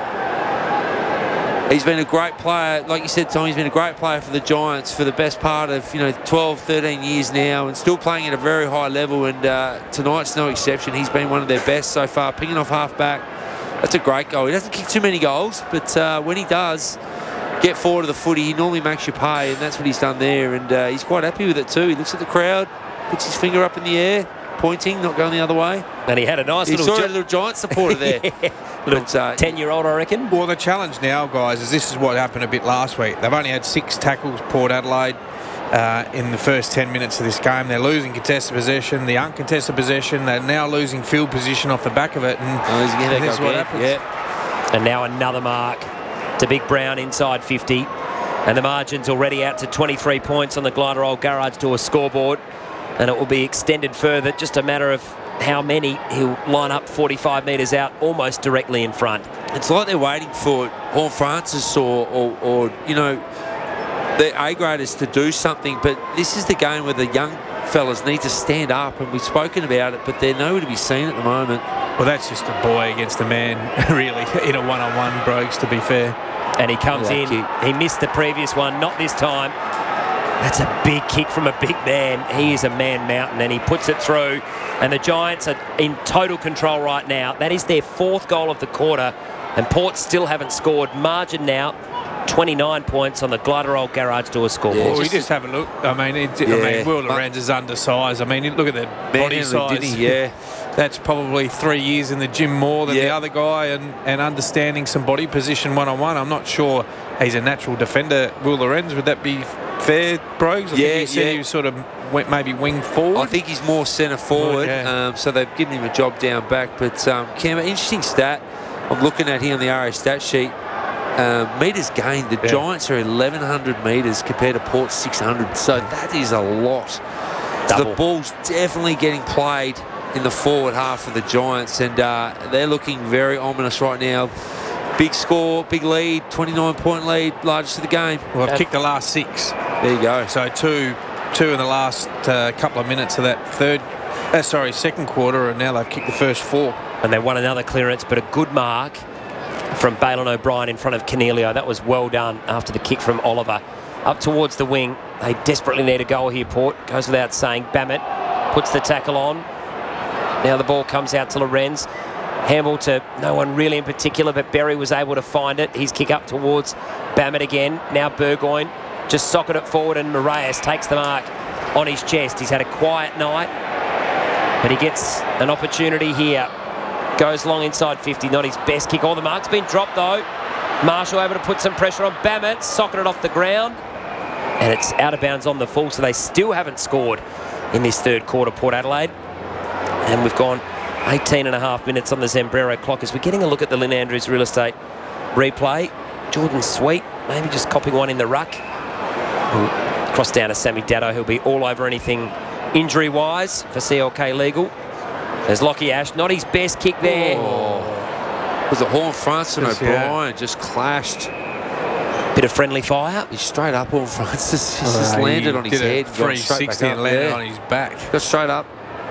He's been a great player. Like you said, Tom, he's been a great player for the Giants for the best part of, you know, twelve, thirteen years now, and still playing at a very high level, and uh, tonight's no exception. He's been one of their best so far, picking off half-back. That's a great goal. He doesn't kick too many goals, but uh, when he does get forward of the footy, he normally makes you pay, and that's what he's done there, and uh, he's quite happy with it too. He looks at the crowd, puts his finger up in the air, pointing, not going the other way. And he had a nice he little... saw Gi- a little Giant supporter there. yeah. Little but, uh, ten-year-old, I reckon. Well, the challenge now, guys, is this is what happened a bit last week. They've only had six tackles, Port Adelaide, uh, in the first ten minutes of this game. They're losing contested possession, the uncontested possession. They're now losing field position off the back of it. And, oh, he's and this is what happens. Yeah. And now another mark to Big Brown inside fifty. And the margin's already out to twenty-three points on the Gliderol Garage Door scoreboard. And it will be extended further, just a matter of how many. He'll line up forty-five metres out, almost directly in front. It's like they're waiting for Horn Francis or, or, or, you know, the A-graders to do something. But this is the game where the young fellas need to stand up, and we've spoken about it, but they're nowhere to be seen at the moment. Well, that's just a boy against a man, really, in a one-on-one, Brogues, to be fair. And he comes Yeah, in. kick. He missed the previous one, not this time. That's a big kick from a big man. He is a man mountain, and he puts it through. And the Giants are in total control right now. That is their fourth goal of the quarter, and Port still haven't scored. Margin now, twenty-nine points on the Gliderol Garage Door scoreboard. Yeah, well, we just have a look. I mean, it, Yeah. I mean, Will Lorenz is undersized. I mean, look at the body Manhandling, size. didn't he? Yeah. That's probably three years in the gym more than the Yeah. other guy, and, and understanding some body position one-on-one. I'm not sure he's a natural defender, Will Lorenz. Would that be fair, Brogues? I Yeah, think you said yeah. he was sort of went maybe wing forward. I think he's more centre forward, yeah. um, so they've given him a job down back. But um, Cam, interesting stat. I'm looking at here on the R A stat sheet. Uh, metres gained. The Yeah. Giants are eleven hundred metres compared to Port's six hundred. So that is a lot. So Double. the ball's definitely getting played in the forward half of the Giants, and uh, they're looking very ominous right now. Big score, big lead, twenty-nine point lead, largest of the game. Well, I've kicked the last six. There you go. So two, two in the last uh, couple of minutes of that third, uh, sorry, second quarter, and now they've kicked the first four. And they won another clearance, but a good mark from Balin O'Brien in front of Cornelio. That was well done after the kick from Oliver. Up towards the wing. They desperately need a goal here, Port. Goes without saying. Bammett puts the tackle on. Now the ball comes out to Lorenz. Handball to no one really in particular, but Berry was able to find it. His kick up towards Bammett again. Now Burgoyne just socket it forward, and Moraes takes the mark on his chest. He's had a quiet night, but he gets an opportunity here. Goes long inside fifty, not his best kick. All the mark's been dropped though. Marshall able to put some pressure on Bammett, socket it off the ground, and it's out of bounds on the full, so they still haven't scored in this third quarter, Port Adelaide. And we've gone eighteen and a half minutes on the Zambrero clock as we're getting a look at the Lynn Andrews real estate replay. Jordan Sweet, maybe just copying one in the ruck. We'll cross down to Sammy Datto, who'll be all over anything injury-wise for C L K Legal. There's Lockie Ash, not his best kick there. Oh. Was it Horn Francis and Just, O'Brien yeah. just clashed? Bit of friendly fire. He's straight up, Horn Francis. He's Oh, just he landed on his did a head. and gone three straight back sixty and up. landed Yeah. on his back. Got straight up.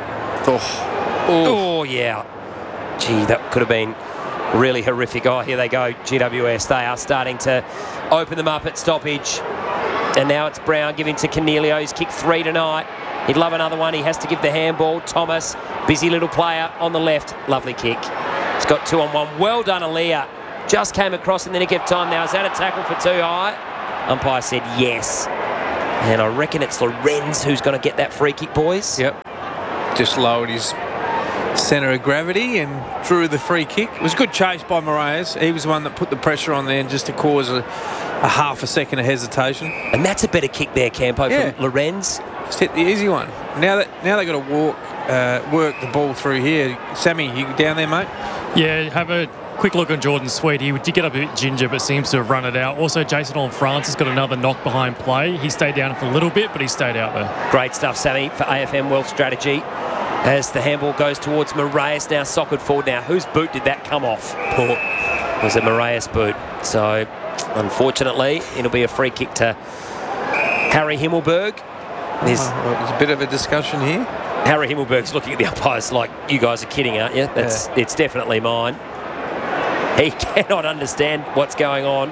Oh. Oh. Oh, yeah. Gee, that could have been really horrific. Oh, here they go, G W S. They are starting to open them up at stoppage. And now it's Brown giving to Cornelio. He's kicked three tonight. He'd love another one. He has to give the handball. Thomas, busy little player on the left. Lovely kick. He's got two on one. Well done, Aaliyah. Just came across in the nick of time now. Is that a tackle for too high? Umpire said yes. And I reckon it's Lorenz who's going to get that free kick, boys. Yep. Just lowered his centre of gravity and drew the free kick. It was a good chase by Moraes. He was the one that put the pressure on there and just to cause a, a half a second of hesitation. And that's a better kick there, Campo, yeah. from Lorenz. Just hit the easy one. Now that now they've got to walk, uh, work the ball through here. Sammy, you down there, mate? Yeah, have a quick look on Jordan Sweet. He did get up a bit ginger, but seems to have run it out. Also, Jason Horne-Francis got another knock behind play. He stayed down for a little bit, but he stayed out there. Great stuff, Sammy, for A F M Wealth Strategy. As the handball goes towards Moraes, now socked forward. Now, whose boot did that come off? Port. It was a Moraes boot. So, unfortunately, it'll be a free kick to Harry Himmelberg. There's oh, there's a bit of a discussion here. Harry Himmelberg's looking at the umpires like, you guys are kidding, aren't you? That's yeah. It's definitely mine. He cannot understand what's going on.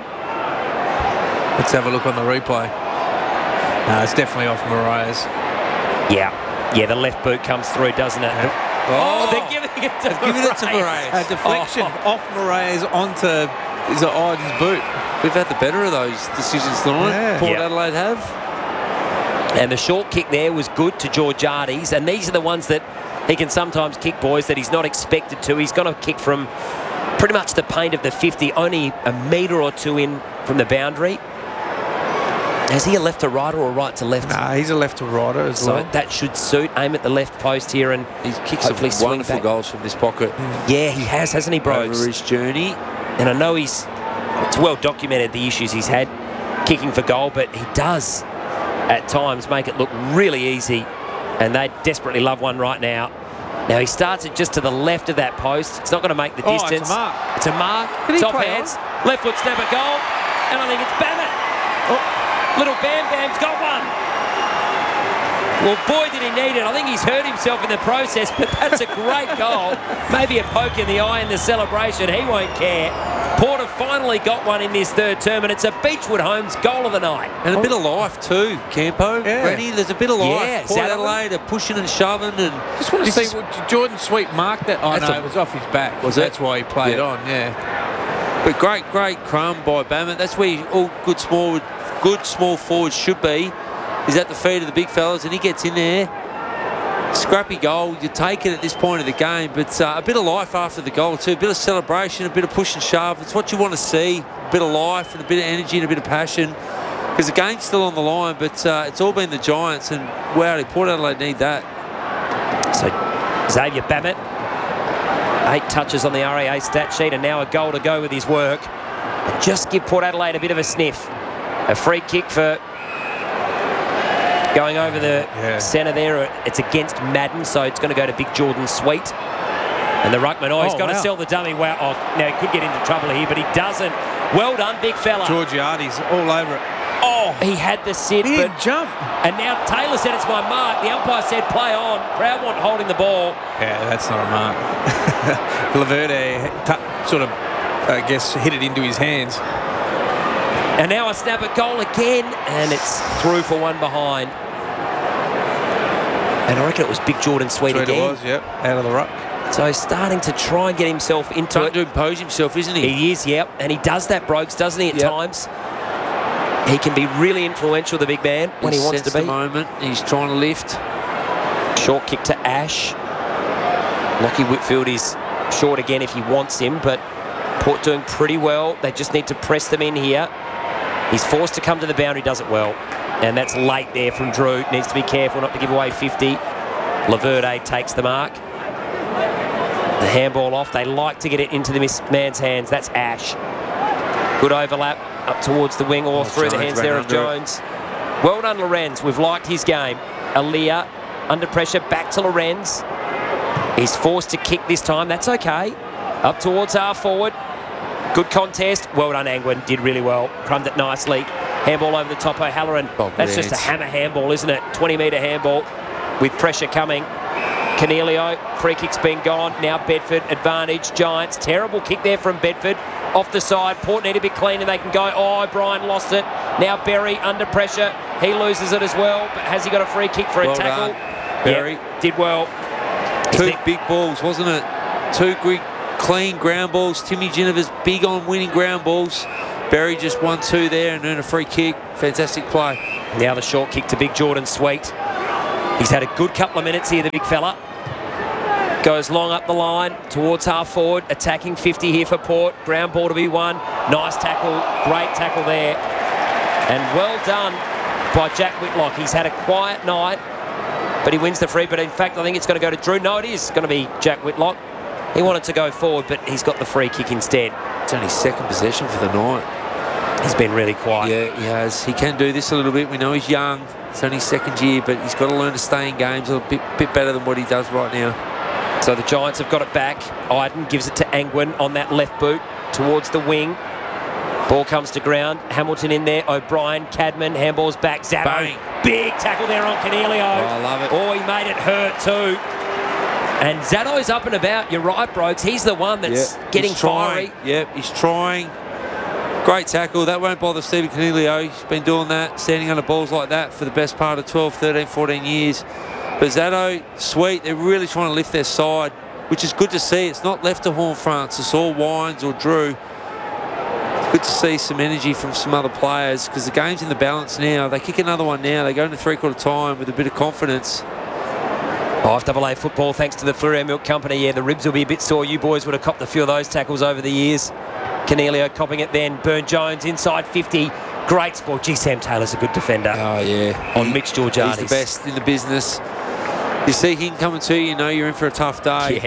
Let's have a look on the replay. No, it's definitely off Moraes. Yeah. Yeah, the left boot comes through, doesn't it? Yep. Oh, oh, they're giving it to Moraes. Giving it to Moraes. A deflection oh. off Moraes onto is it Iden's boot. We've had the better of those decisions tonight. Yeah. Port yep. Adelaide have. And the short kick there was good to Georgiades. And these are the ones that he can sometimes kick, boys, that he's not expected to. He's going to kick from pretty much the paint of the fifty, only a metre or two in from the boundary. Is he a left to right or a right to left? Nah, he's a left to righter as so well. So that should suit. Aim at the left post here and he's kicked some wonderful back. goals from this pocket. Mm. Yeah, he has, hasn't he, Brogues? Over his journey. And I know he's, it's well documented the issues he's had kicking for goal, but he does at times make it look really easy. And they desperately love one right now. Now he starts it just to the left of that post. It's not going to make the oh, distance. It's a mark. It's a mark. Top hands. On? Left foot snap at goal. And I think it's Bammett. Oh. Little Bam Bam's got one. Well, boy, did he need it. I think he's hurt himself in the process, but that's a great goal. Maybe a poke in the eye in the celebration. He won't care. Port have finally got one in this third term, and it's a Beechwood Homes goal of the night. And a bit of life too, Campo. Yeah. Ready? There's a bit of life. Yeah, Port Adelaide are pushing and shoving. And just want to see what Jordan Sweet marked that. Oh, no, a, it was off his back. Was That's it? why he played yeah. on, yeah. But great, great crumb by Bammett. That's where all good small, good small forwards should be. Is at the feet of the big fellas, and he gets in there. Scrappy goal. You take it at this point of the game, but uh, a bit of life after the goal too. A bit of celebration, a bit of push and shove. It's what you want to see. A bit of life and a bit of energy and a bit of passion. Because the game's still on the line, but uh, it's all been the Giants, and wow, Port Adelaide need that. So Xavier Bammett, eight touches on the R A A stat sheet, and now a goal to go with his work. And just give Port Adelaide a bit of a sniff. A free kick for going over the yeah. centre there. It's against Madden, so it's going to go to Big Jordan Sweet. And the ruckman, oh, he's oh, got wow. to sell the dummy. Wow, oh, now he could get into trouble here, but he doesn't. Well done, big fella. Georgiades all over it. Oh, he had the sit, he but jump. And now Taylor said it's my mark. The umpire said play on. Proudmont holding the ball. Yeah, that's not a mark. Laverde t- sort of, I guess, hit it into his hands. And now a snap at goal again, and it's through for one behind. And I reckon it was Big Jordan Sweet Sweet again. It was, yep, out of the ruck. So he's starting to try and get himself into Trying it. to impose himself, isn't he? He is, yep. And he does that, Brogues, doesn't he, at yep. times? He can be really influential, the big man, when he he wants to be. The moment. He's trying to lift. Short kick to Ash. Lockie Whitfield is short again if he wants him, but Port doing pretty well. They just need to press them in here. He's forced to come to the boundary, does it well. And that's late there from Drew. Needs to be careful not to give away fifty. Laverde takes the mark. The handball off. They like to get it into the man's hands. That's Ash. Good overlap up towards the wing or oh, through Jones the hands there of Jones. It. Well done, Lorenz. We've liked his game. Aaliyah under pressure. Back to Lorenz. He's forced to kick this time. That's okay. Up towards half forward. Good contest. Well done, Angwin. Did really well. Crumbed it nicely. Handball over the top. O'Halloran. Oh, That's just a hammer handball, isn't it? twenty metre handball with pressure coming. Cornelio. Free kick's been gone. Now Bedford. Advantage. Giants. Terrible kick there from Bedford. Off the side. Port need to be clean and they can go. Oh, O'Brien lost it. Now Berry under pressure. He loses it as well. But has he got a free kick for well a tackle? Done. Berry. Yep, did well. Two big balls, wasn't it? Two quick, clean ground balls. Timmy Ginniver's big on winning ground balls. Berry just won two there and earned a free kick. Fantastic play. Now the short kick to big Jordan Sweet. He's had a good couple of minutes here, the big fella. Goes long up the line towards half forward. Attacking fifty here for Port. Ground ball to be won. Nice tackle. Great tackle there. And well done by Jack Whitlock. He's had a quiet night, but he wins the free. But in fact, I think it's going to go to Drew. No, it is going to be Jack Whitlock. He wanted to go forward, but he's got the free kick instead. It's only second possession for the night. He's been really quiet. Yeah, he has. He can do this a little bit. We know he's young. It's only second year, but he's got to learn to stay in games a bit, bit better than what he does right now. So the Giants have got it back. Iden gives it to Angwin on that left boot towards the wing. Ball comes to ground. Hamilton in there. O'Brien, Cadman, handball's back. Zatto. Bang. Big tackle there on Cornelio. Oh, I love it. Oh, he made it hurt too. And Zatto's up and about. You're right, Brokes. He's the one that's yep. getting he's trying. fiery. Yep, he's trying. Great tackle. That won't bother Stephen Cornelio. He's been doing that, standing under balls like that for the best part of twelve, thirteen, fourteen years. But Zatto, Sweet, they're really trying to lift their side, which is good to see. It's not left to Horn Francis or Wines or Drew. It's good to see some energy from some other players because the game's in the balance now. They kick another one now. They go into three-quarter time with a bit of confidence. five double A football, thanks to the Fleurieu Milk Company. Yeah, the ribs will be a bit sore. You boys would have copped a few of those tackles over the years. Cornelio copping it then. Burn-Jones inside fifty. Great sport. Gee, Sam Taylor's a good defender. Oh, yeah. On Mitch Georgiades. He's the best in the business. You see him coming to you, you know you're in for a tough day.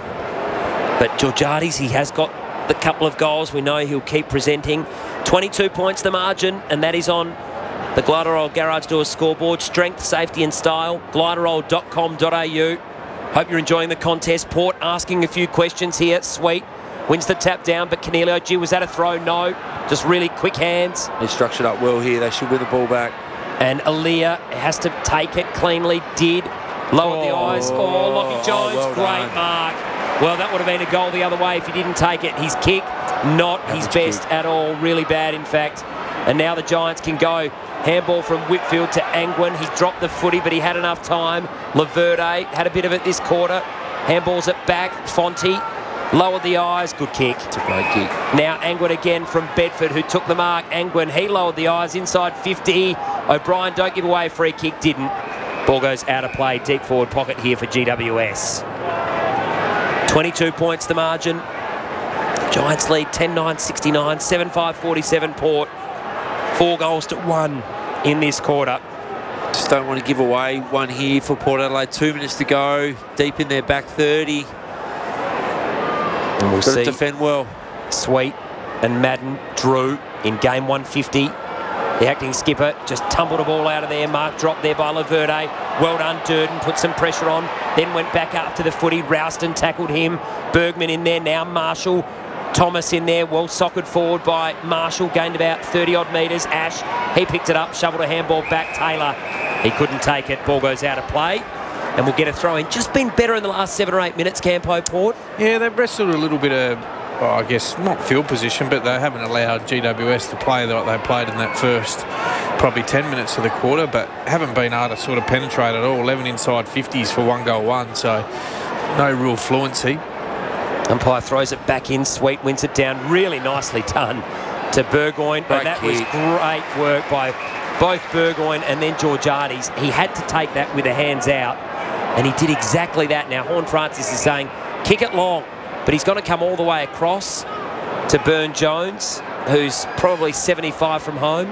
Yeah. But Georgiades, he has got the couple of goals. We know he'll keep presenting. twenty-two points the margin, and that is on the Gliderol Garage Doors scoreboard. Strength, safety and style. gliderol dot com dot a u. Hope you're enjoying the contest. Port asking a few questions here. Sweet wins the tap down, but Cornelio, gee, was that a throw? No. Just really quick hands. They structured up well here. They should win the ball back. And Aaliyah has to take it cleanly. Did. Lowered oh, the eyes. Oh, Lockie Jones. Oh, well great done. mark. Well, that would have been a goal the other way if he didn't take it. His kick, not Average his best kick. at all. Really bad, in fact. And now the Giants can go. Handball from Whitfield to Angwin. He dropped the footy, but he had enough time. Laverde had a bit of it this quarter. Handballs it back. Fonte lowered the eyes. Good kick. It's a great kick. Now Angwin again from Bedford, who took the mark. Angwin, he lowered the eyes inside fifty. O'Brien, don't give away a free kick. Didn't. Ball goes out of play. Deep forward pocket here for G W S. twenty-two points the margin. Giants lead ten nine sixty-nine, seven five forty-seven Port. Four goals to one in this quarter. Just don't want to give away one here for Port Adelaide. Two minutes to go. Deep in their back thirty. And we'll Got see. to defend well. Sweet and Madden drew in game one fifty. The acting skipper just tumbled a ball out of there. Mark dropped there by Laverde. Well done, Durden. Put some pressure on. Then went back up to the footy. Rouston tackled him. Bergman in there now. Marshall. Thomas in there. Well sockered forward by Marshall. Gained about thirty odd metres. Ash. He picked it up. Shoveled a handball back. Taylor. He couldn't take it. Ball goes out of play. And we'll get a throw in. Just been better in the last seven or eight minutes, Campo Port. Yeah, they've wrestled a little bit of, oh, I guess, not field position, but they haven't allowed G W S to play like they played in that first probably ten minutes of the quarter, but haven't been able to sort of penetrate at all. eleven inside fifties for one goal one, so no real fluency. Umpire throws it back in. Sweet wins it down. Really nicely done to Burgoyne. Great And that kick. was great work by both Burgoyne and then Georgiades. He had to take that with the hands out, and he did exactly that. Now, Horn Francis is saying, kick it long, but he's got to come all the way across to Burn-Jones, who's probably seventy-five from home.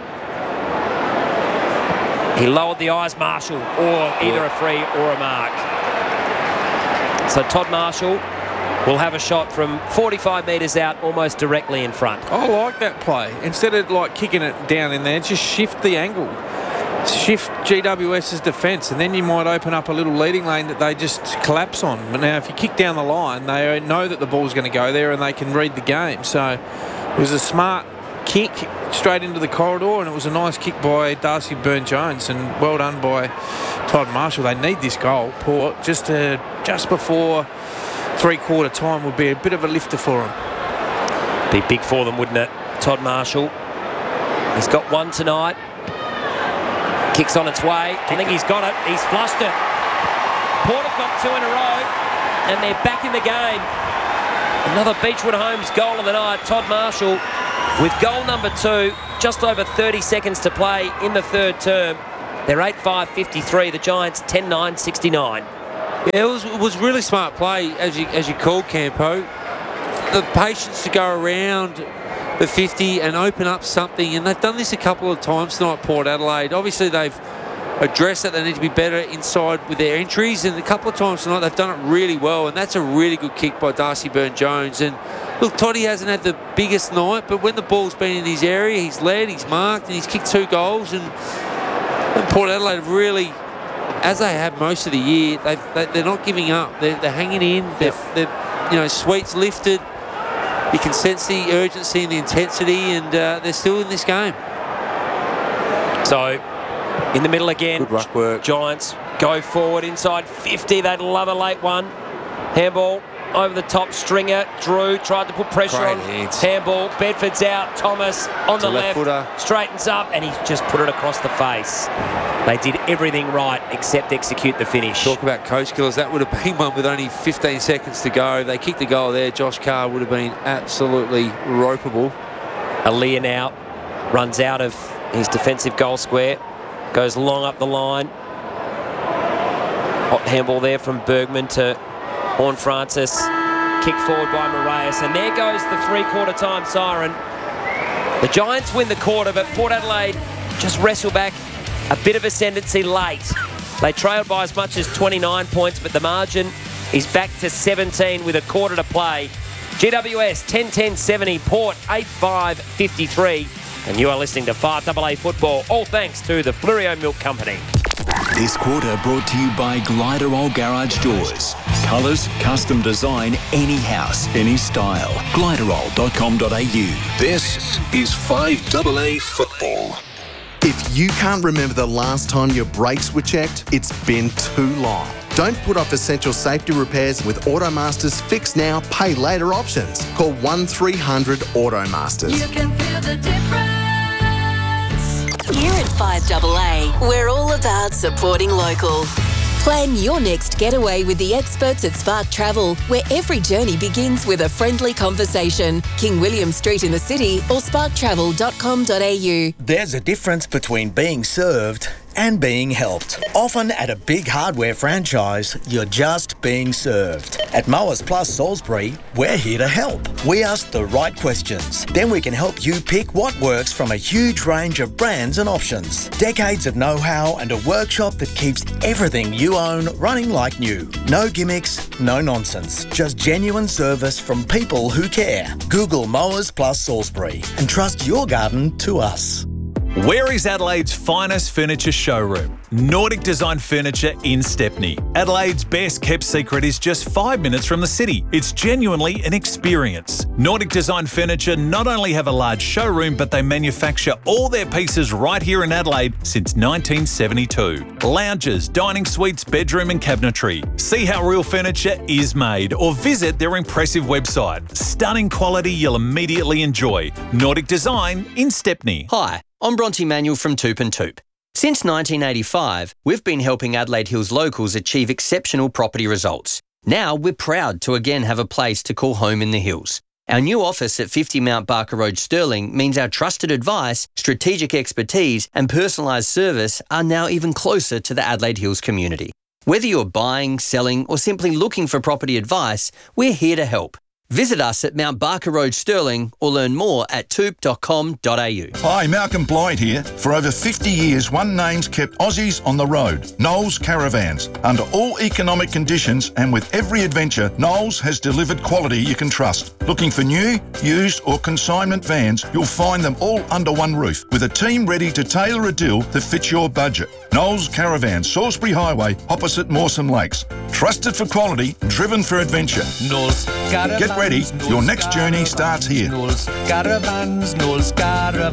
He lowered the eyes, Marshall, or either a free or a mark. So Todd Marshall will have a shot from forty-five metres out, almost directly in front. I like that play. Instead of like kicking it down in there, just shift the angle. Shift G W S's defence, and then you might open up a little leading lane that they just collapse on. But now if you kick down the line, they know that the ball's going to go there and they can read the game. So it was a smart kick straight into the corridor, and it was a nice kick by Darcy Burn-Jones, and well done by Todd Marshall. They need this goal, Port, just to, just before three-quarter time would be a bit of a lifter for them. Be big for them, wouldn't it? Todd Marshall. He's got one tonight. Kicks on its way. I think he's got it. He's flushed it. Port have got two in a row, and they're back in the game. Another Beechwood Homes goal of the night. Todd Marshall with goal number two. Just over thirty seconds to play in the third term. They're eight five fifty-three. The Giants ten nine sixty-nine. Yeah, it was, it was really smart play, as you as you called, Campo. The patience to go around the fifty and open up something, and they've done this a couple of times tonight, Port Adelaide. Obviously, they've addressed that they need to be better inside with their entries, and a couple of times tonight they've done it really well, and that's a really good kick by Darcy Byrne-Jones. And look, Toddy hasn't had the biggest night, but when the ball's been in his area, he's led, he's marked, and he's kicked two goals, and, and Port Adelaide have really, as they have most of the year, they've, they, they're not giving up. They're, they're hanging in. They're, they're, you know, Sweet's lifted. You can sense the urgency and the intensity, and uh, they're still in this game. So, in the middle again. Good ruck work. Giants go forward inside fifty. They'd love a late one. Handball over the top. Stringer. Drew tried to put pressure Great on. hands. Handball. Bedford's out. Thomas on It's the a left left. footer. Straightens up, and he's just put it across the face. They did everything right except execute the finish. Talk about coach killers. That would have been one with only fifteen seconds to go. If they kicked the goal there, Josh Carr would have been absolutely ropeable. Aaliyah now runs out of his defensive goal square. Goes long up the line. Hot handball there from Bergman to Horn Francis. Kick forward by Moraes. And there goes the three-quarter time siren. The Giants win the quarter, but Port Adelaide just wrestle back a bit of ascendancy late. They trailed by as much as twenty-nine points, but the margin is back to seventeen with a quarter to play. G W S ten ten seventy, Port eight five fifty-three. And you are listening to five A A Football, all thanks to the Flurio Milk Company. This quarter brought to you by Gliderol Garage Doors. Colours, custom design, any house, any style. Gliderol dot com dot a u. This is five A A Football. If you can't remember the last time your brakes were checked, it's been too long. Don't put off essential safety repairs with Automaster's Fix Now, Pay Later options. Call one three hundred Automasters. You can feel the difference. Here at five A A, we're all about supporting local. Plan your next getaway with the experts at Spark Travel, where every journey begins with a friendly conversation. King William Street in the city or spark travel dot com dot a u. There's a difference between being served and being helped. Often at a big hardware franchise, you're just being served. At Mowers Plus Salisbury, we're here to help. We ask the right questions. Then we can help you pick what works from a huge range of brands and options. Decades of know-how and a workshop that keeps everything you own running like new. No gimmicks, no nonsense. Just genuine service from people who care. Google Mowers Plus Salisbury and trust your garden to us. Where is Adelaide's finest furniture showroom? Nordic Design Furniture in Stepney. Adelaide's best kept secret is just five minutes from the city. It's genuinely an experience. Nordic Design Furniture not only have a large showroom, but they manufacture all their pieces right here in Adelaide since nineteen seventy-two. Lounges, dining suites, bedroom and cabinetry. See how real furniture is made or visit their impressive website. Stunning quality you'll immediately enjoy. Nordic Design in Stepney. Hi. I'm Bronte Manuel from Toop and Toop. Since nineteen eighty-five, we've been helping Adelaide Hills locals achieve exceptional property results. Now we're proud to again have a place to call home in the hills. Our new office at fifty Mount Barker Road, Stirling, means our trusted advice, strategic expertise and personalised service are now even closer to the Adelaide Hills community. Whether you're buying, selling or simply looking for property advice, we're here to help. Visit us at Mount Barker Road, Stirling, or learn more at toop dot com dot a u. Hi, Malcolm Blyde here. For over fifty years, one name's kept Aussies on the road, Knowles Caravans. Under all economic conditions and with every adventure, Knowles has delivered quality you can trust. Looking for new, used or consignment vans, you'll find them all under one roof, with a team ready to tailor a deal that fits your budget. Knowles Caravans, Salisbury Highway, opposite Mawson Lakes. Trusted for quality, driven for adventure. Knowles Caravans. Get ready, your next journey starts here. Knowles Caravans, Knowles Caravans.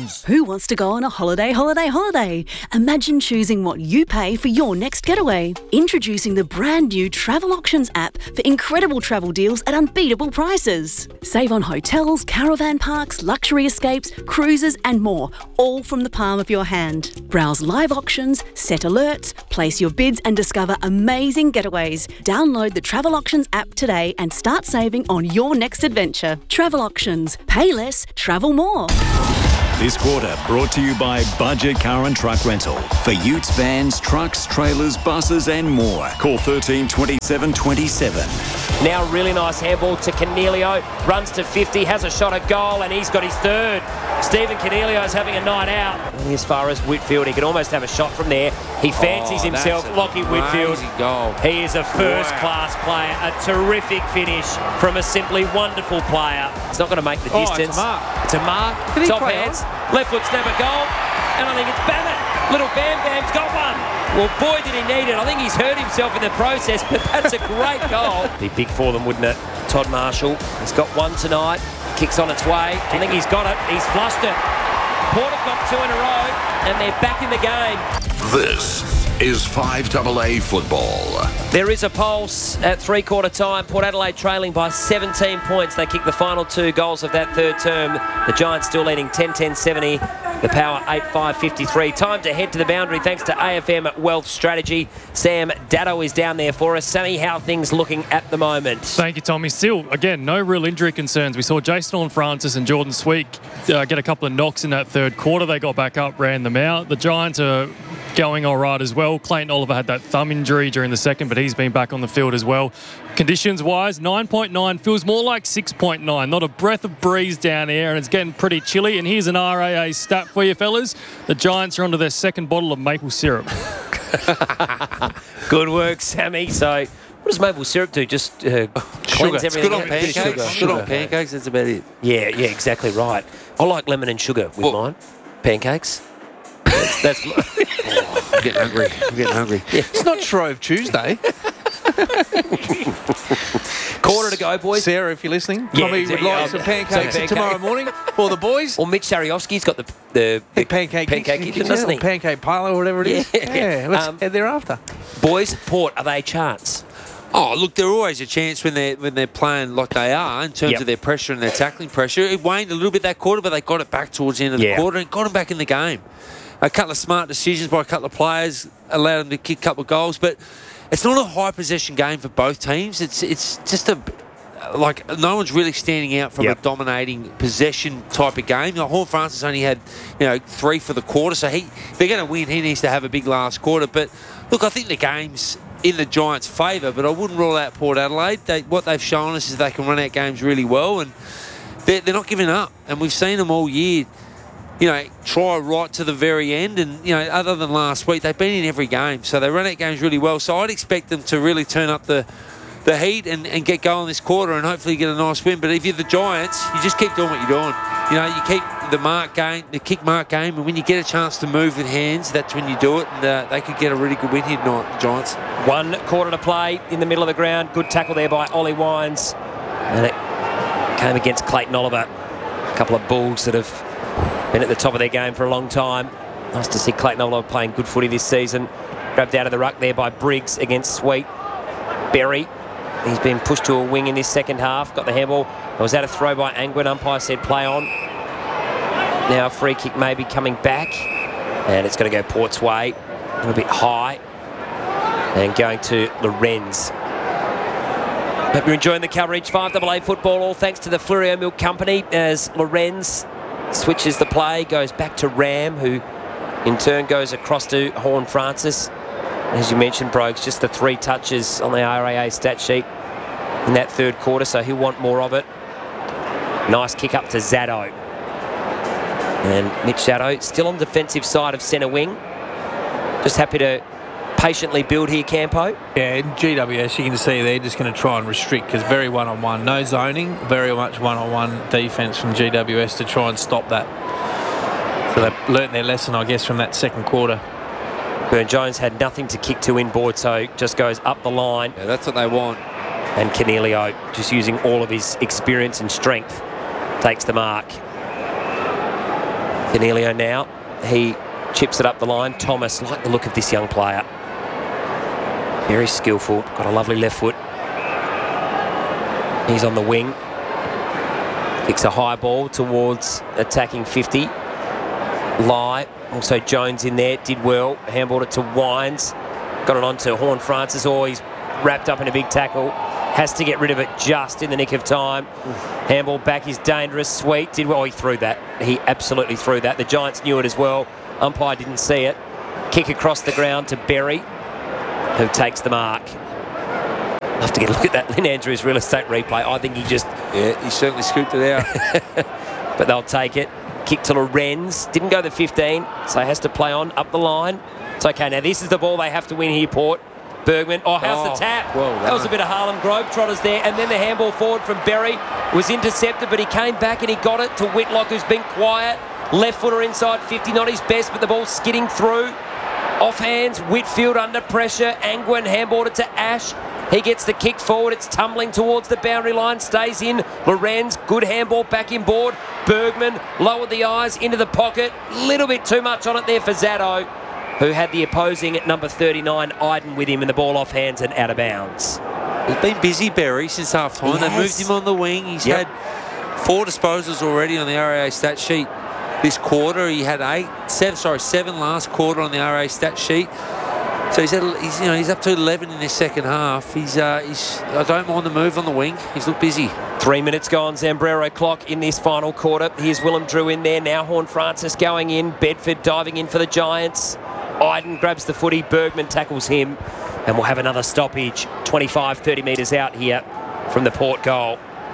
options. Who wants to go on a holiday, holiday, holiday? Imagine choosing what you pay for your next getaway. Introducing the brand new Travel Auctions app for incredible travel deals at unbeatable prices. Save on hotels, caravan parks, luxury escapes, cruises and more, all from the palm of your hand. Browse live auctions, set alerts, place your bids and discover amazing getaways. Download the Travel Auctions app today and start saving on your next adventure. Travel Auctions. Pay less, travel more. This quarter brought to you by Budget Car and Truck Rental. For utes, vans, trucks, trailers, buses and more. Call thirteen twenty-seven twenty-seven. Now a really nice handball to Canelio. Runs to fifty, has a shot at goal, and he's got his third. Stephen Canelio is having a night out. Only as far as Whitfield, he can almost have a shot from there. He fancies Oh, himself, that's a Lockie Whitfield. crazy goal. He is a first-class player, a terrific finish from a simply wonderful player. It's not going to make the Oh, it's a distance. mark. It's a mark. Did he Top play hands. Left foot snap a goal. And I think it's Babbitt. Little Bam Bam's got one. Well, boy, did he need it. I think he's hurt himself in the process, but that's a great goal. Be big for them, wouldn't it? Todd Marshall. He's got one tonight. Kicks on its way. I think he's got it. He's flushed it. Port have got two in a row, and they're back in the game. This is five double A football. There is a pulse at three-quarter time. Port Adelaide trailing by seventeen points. They kick the final two goals of that third term. The Giants still leading ten ten seventy. The Power eight five fifty-three. Time to head to the boundary thanks to A F M Wealth Strategy. Sam Datto is down there for us. Sammy, how are things looking at the moment? Thank you, Tommy. Still, again, no real injury concerns. We saw Jason Horne-Francis and Jordan Sweet uh, get a couple of knocks in that third quarter. They got back up, ran them out. The Giants are going all right as well. Clayton Oliver had that thumb injury during the second, but he's been back on the field as well. Conditions-wise, nine point nine feels more like six point nine. Not a breath of breeze down here, and it's getting pretty chilly. And here's an R A A stat for you, fellas. The Giants are onto their second bottle of maple syrup. Good work, Sammy. So, what does maple syrup do? Just uh, cleanse It's everything good on out? pancakes. Sugar. Good Sugar. on pancakes, that's about it. Yeah, yeah, exactly right. I like lemon and sugar with mine. Pancakes. That's, that's my... oh, I'm getting hungry. I'm getting hungry. Yeah. It's not Shrove Tuesday. Quarter to go, boys. Sarah, if you're listening, Yeah, Tommy would yeah, like yeah. some So pancakes pancake. tomorrow morning for the boys. Or Mitch Sariovsky's got the the, the pancake, pancake kicks, kitchen, doesn't he? or pancake parlour, or whatever it is. Yeah. Yeah, let's Um, head thereafter. Boys, Port, are they a chance? Oh, look, they're always a chance when they're when they're playing like they are in terms Yep. of their pressure and their tackling pressure. It waned a little bit that quarter, but they got it back towards the end of Yeah. the quarter and got them back in the game. A couple of smart decisions by a couple of players allowed them to kick a couple of goals, but it's not a high possession game for both teams. It's it's just a like no one's really standing out from Yep. a dominating possession type of game. Like Horne-Francis only had you know three for the quarter, so he if they're going to win, he needs to have a big last quarter. But look, I think the game's in the Giants' favour, but I wouldn't rule out Port Adelaide. They, what they've shown us is they can run out games really well, and they're, they're not giving up. And we've seen them all year, you know, try right to the very end. And, you know, other than last week, they've been in every game. So they run out games really well. So I'd expect them to really turn up the, the heat and, and get going this quarter and hopefully get a nice win. But if you're the Giants, you just keep doing what you're doing. You know, you keep the mark game, the kick mark game, and when you get a chance to move with hands, that's when you do it. And uh, they could get a really good win here tonight, the Giants. One quarter to play in the middle of the ground. Good tackle there by Ollie Wines. And it came against Clayton Oliver. A couple of Bulls that have been at the top of their game for a long time. Nice to see Clayton Oliver playing good footy this season. Grabbed out of the ruck there by Briggs against Sweet. Berry. He's been pushed to a wing in this second half. Got the handball. It was out a throw by Angwin. Umpire said play on. Now a free kick may be coming back. And it's going to go Port's way. A little bit high. And going to Lorenz. Hope you're enjoying the coverage. five double A football, all thanks to the Fleurieu Milk Company as Lorenz switches the play, goes back to Ram, who in turn goes across to Horne-Francis. As you mentioned, Brogues, just the three touches on the R A A stat sheet in that third quarter, so he'll want more of it. Nice kick up to Zaddo. And Mitch Zaddo still on the defensive side of centre wing. Just happy to patiently build here, Campo. Yeah, in G W S, you can see they're just going to try and restrict because very one-on-one. No zoning, very much one-on-one defence from G W S to try and stop that. So they've learnt their lesson, I guess, from that second quarter. Burne-Jones had nothing to kick to inboard, so just goes up the line. Yeah, that's what they want. And Canelio, just using all of his experience and strength, takes the mark. Danilio now. He chips it up the line. Thomas, like the look of this young player. Very skillful. Got a lovely left foot. He's on the wing. Kicks a high ball towards attacking fifty. Lai. Also Jones in there. Did well. Handballed it to Wines. Got it on to Horn Francis. Oh, he's wrapped up in a big tackle. Has to get rid of it just in the nick of time. Handball back is dangerous. Sweet. Did well. Oh, he threw that. He absolutely threw that. The Giants knew it as well. Umpire didn't see it. Kick across the ground to Berry, who takes the mark. I'll have to get a look at that Lynn Andrews real estate replay. I think he just... Yeah, he certainly scooped it out. But they'll take it. Kick to Lorenz. Didn't go the fifteen, so he has to play on up the line. It's okay. Now, this is the ball they have to win here, Port. Bergman. Oh, how's Oh, the tap? well that was a done. bit of Harlem Globetrotters there. And then the handball forward from Berry was intercepted, but he came back and he got it to Whitlock, who's been quiet. Left footer inside fifty, not his best, but the ball's skidding through. Off hands, Whitfield under pressure. Angwin handballed it to Ash. He gets the kick forward. It's tumbling towards the boundary line. Stays in. Lorenz, good handball back in board. Bergman lowered the eyes into the pocket. Little bit too much on it there for Zaddo, who had the opposing at number thirty-nine, Iden, with him, and the ball off hands and out of bounds. He's been busy, Berry, since half time. He They has. moved him on the wing. He's Yep. had four disposals already on the R A A stat sheet this quarter. He had eight, seven, sorry, seven last quarter on the R A A stat sheet. So he's, had, he's, you know, he's up to eleven in this second half. He's, uh, he's, I don't mind the move on the wing. He's looked busy. Three minutes gone, Zambrero clock in this final quarter. Here's Willem Drew in there. Now Horn Francis going in. Bedford diving in for the Giants. Iden grabs the footy. Bergman tackles him. And we'll have another stoppage twenty-five, thirty metres out here from the Port goal.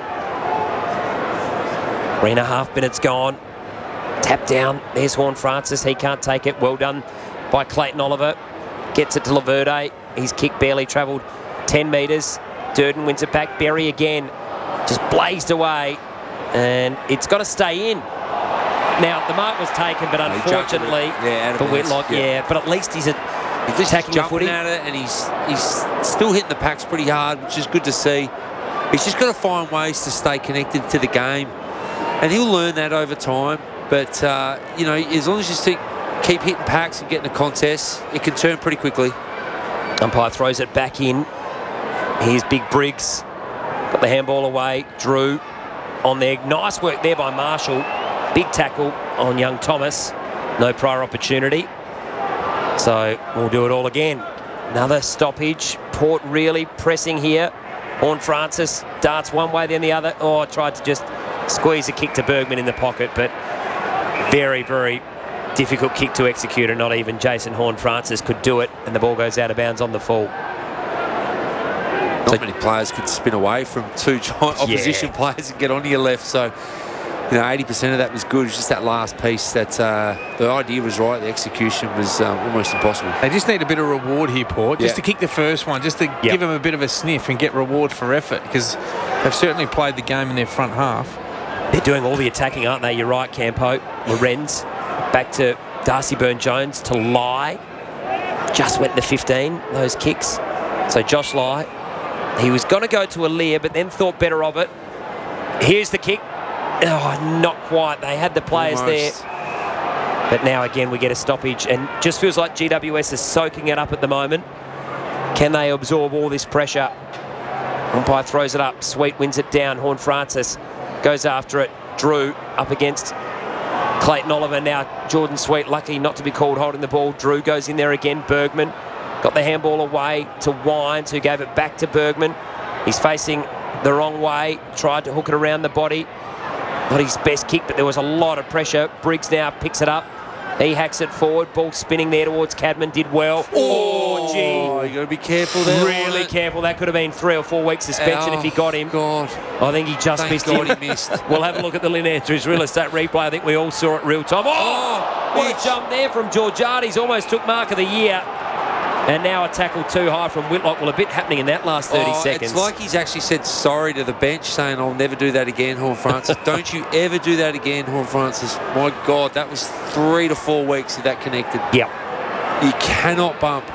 Three and a half minutes gone. Tap down. There's Horn Francis. He can't take it. Well done by Clayton Oliver. Gets it to Laverde. His kick barely travelled ten metres. Durden wins it back. Berry again. Just blazed away. And it's got to stay in. Now, the mark was taken, but he jumped it. unfortunately Yeah, out of for bounds. Whitlock, yeah. Yeah. But at least he's a, He's just attacking the jumping footy. at it, and he's he's still hitting the packs pretty hard, which is good to see. He's just got to find ways to stay connected to the game, and he'll learn that over time. But uh, you know, as long as you stick, keep hitting packs and getting a contest, it can turn pretty quickly. Umpire throws it back in. Here's Big Briggs. Got the handball away. Drew on there. Nice work there by Marshall. Big tackle on young Thomas. No prior opportunity. So we'll do it all again. Another stoppage. Port really pressing here. Horn Francis darts one way then the other. Oh, I tried to just squeeze a kick to Bergman in the pocket, but very, very difficult kick to execute, and not even Jason Horn Francis could do it, and the ball goes out of bounds on the full. Not many players could spin away from two giant opposition Yeah. players and get onto your left. So, you know, eighty percent of that was good. It's just that last piece that uh, the idea was right. The execution was um, almost impossible. They just need a bit of reward here, Port. Just Yeah. to kick the first one, just to give them a bit of a sniff and get reward for effort, because they've certainly played the game in their front half. They're doing all the attacking, aren't they? You're right, Campo. Lorenz back to Darcy Byrne-Jones to Lai. Just went the fifteen, those kicks. So Josh Lai, he was going to go to Aaliyah, but then thought better of it. Here's the kick. Oh, not quite. They had the players Almost. there. But now again we get a stoppage, and just feels like G W S is soaking it up at the moment. Can they absorb all this pressure? Umpire throws it up. Sweet wins it down. Horn Francis goes after it. Drew up against Clayton Oliver. Now Jordan Sweet lucky not to be called holding the ball. Drew goes in there again. Bergman got the handball away to Wines, who gave it back to Bergman. He's facing the wrong way. Tried to hook it around the body. Not his best kick, but there was a lot of pressure. Briggs now picks it up. He hacks it forward. Ball spinning there towards Cadman. Did well. Oh, gee. Oh, you got to be careful there. Really Warren. careful. That could have been three or four weeks suspension Oh, if he got him. God. I think he just Thank missed God him. he missed. We'll have a look at the Lynn Andrews real estate replay. I think we all saw it real time. Oh, what a jump there from Georgiades. Almost took mark of the year. And now a tackle too high from Whitlock. Well, a bit happening in that last thirty Oh, seconds. It's like he's actually said sorry to the bench, saying, I'll never do that again, Horn Francis. Don't you ever do that again, Horn Francis. My God, that was three to four weeks of that connected. Yep. You cannot bump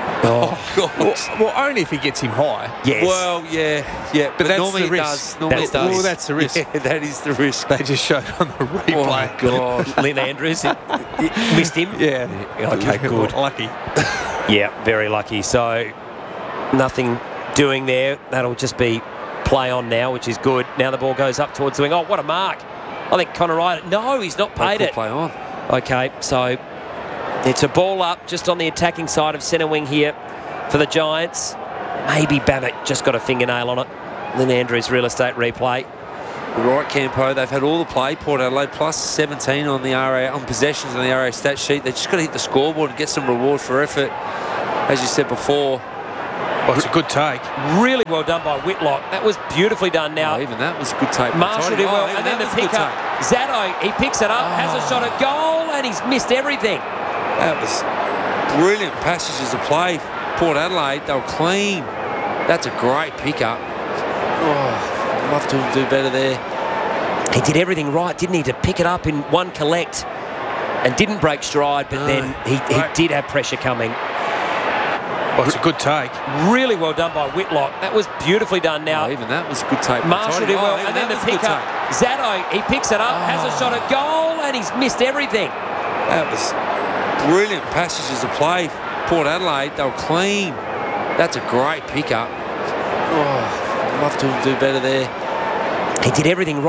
Oh, God. Well, well, only if he gets him high. Yes. Well, yeah, yeah, but, But that's normally the it risk. does. Normally That's it does. the Well, that's the risk. Yeah, that is the risk. They just showed on the replay. Oh my God. Lynn Andrews it, it missed him. Yeah. Okay, good. Lucky. Yeah, very lucky. So nothing doing there. That'll just be play on now, which is good. Now the ball goes up towards the wing. Oh, what a mark. I think Connor Wright. No, he's not paid Could it. play on. Okay, so it's a ball up just on the attacking side of centre wing here for the Giants. Maybe Babbitt just got a fingernail on it. Lynn Andrews real estate replay. Right, Campo, they've had all the play. Port Adelaide plus seventeen on the R A on possessions on the R A stat sheet. They just got to hit the scoreboard and get some reward for effort. As you said before, Well, it's a good take. Really well done by Whitlock. That was beautifully done now. oh, even that was a good take. Marshall did well, Oh, even and then that the was a pick good up. take. Zatto, he picks it up, has a shot at goal, and he's missed everything. That was brilliant passages of play. Port Adelaide, they were clean. That's a great pickup. Oh, I'd love to do better there. He did everything right, didn't he, to pick it up in one collect and didn't break stride, but No. then he, he Right. did have pressure coming. Well, it's a good take. Really well done by Whitlock. That was beautifully done now. Oh, even that was a good take. Marshall did well, Oh, even and then that the was a good pick up. take. Zatto, he picks it up, has a shot at goal, and he's missed everything. That was brilliant passages of play. Port Adelaide, they were clean. That's a great pickup. Oh, I'd love to do better there. He did everything right.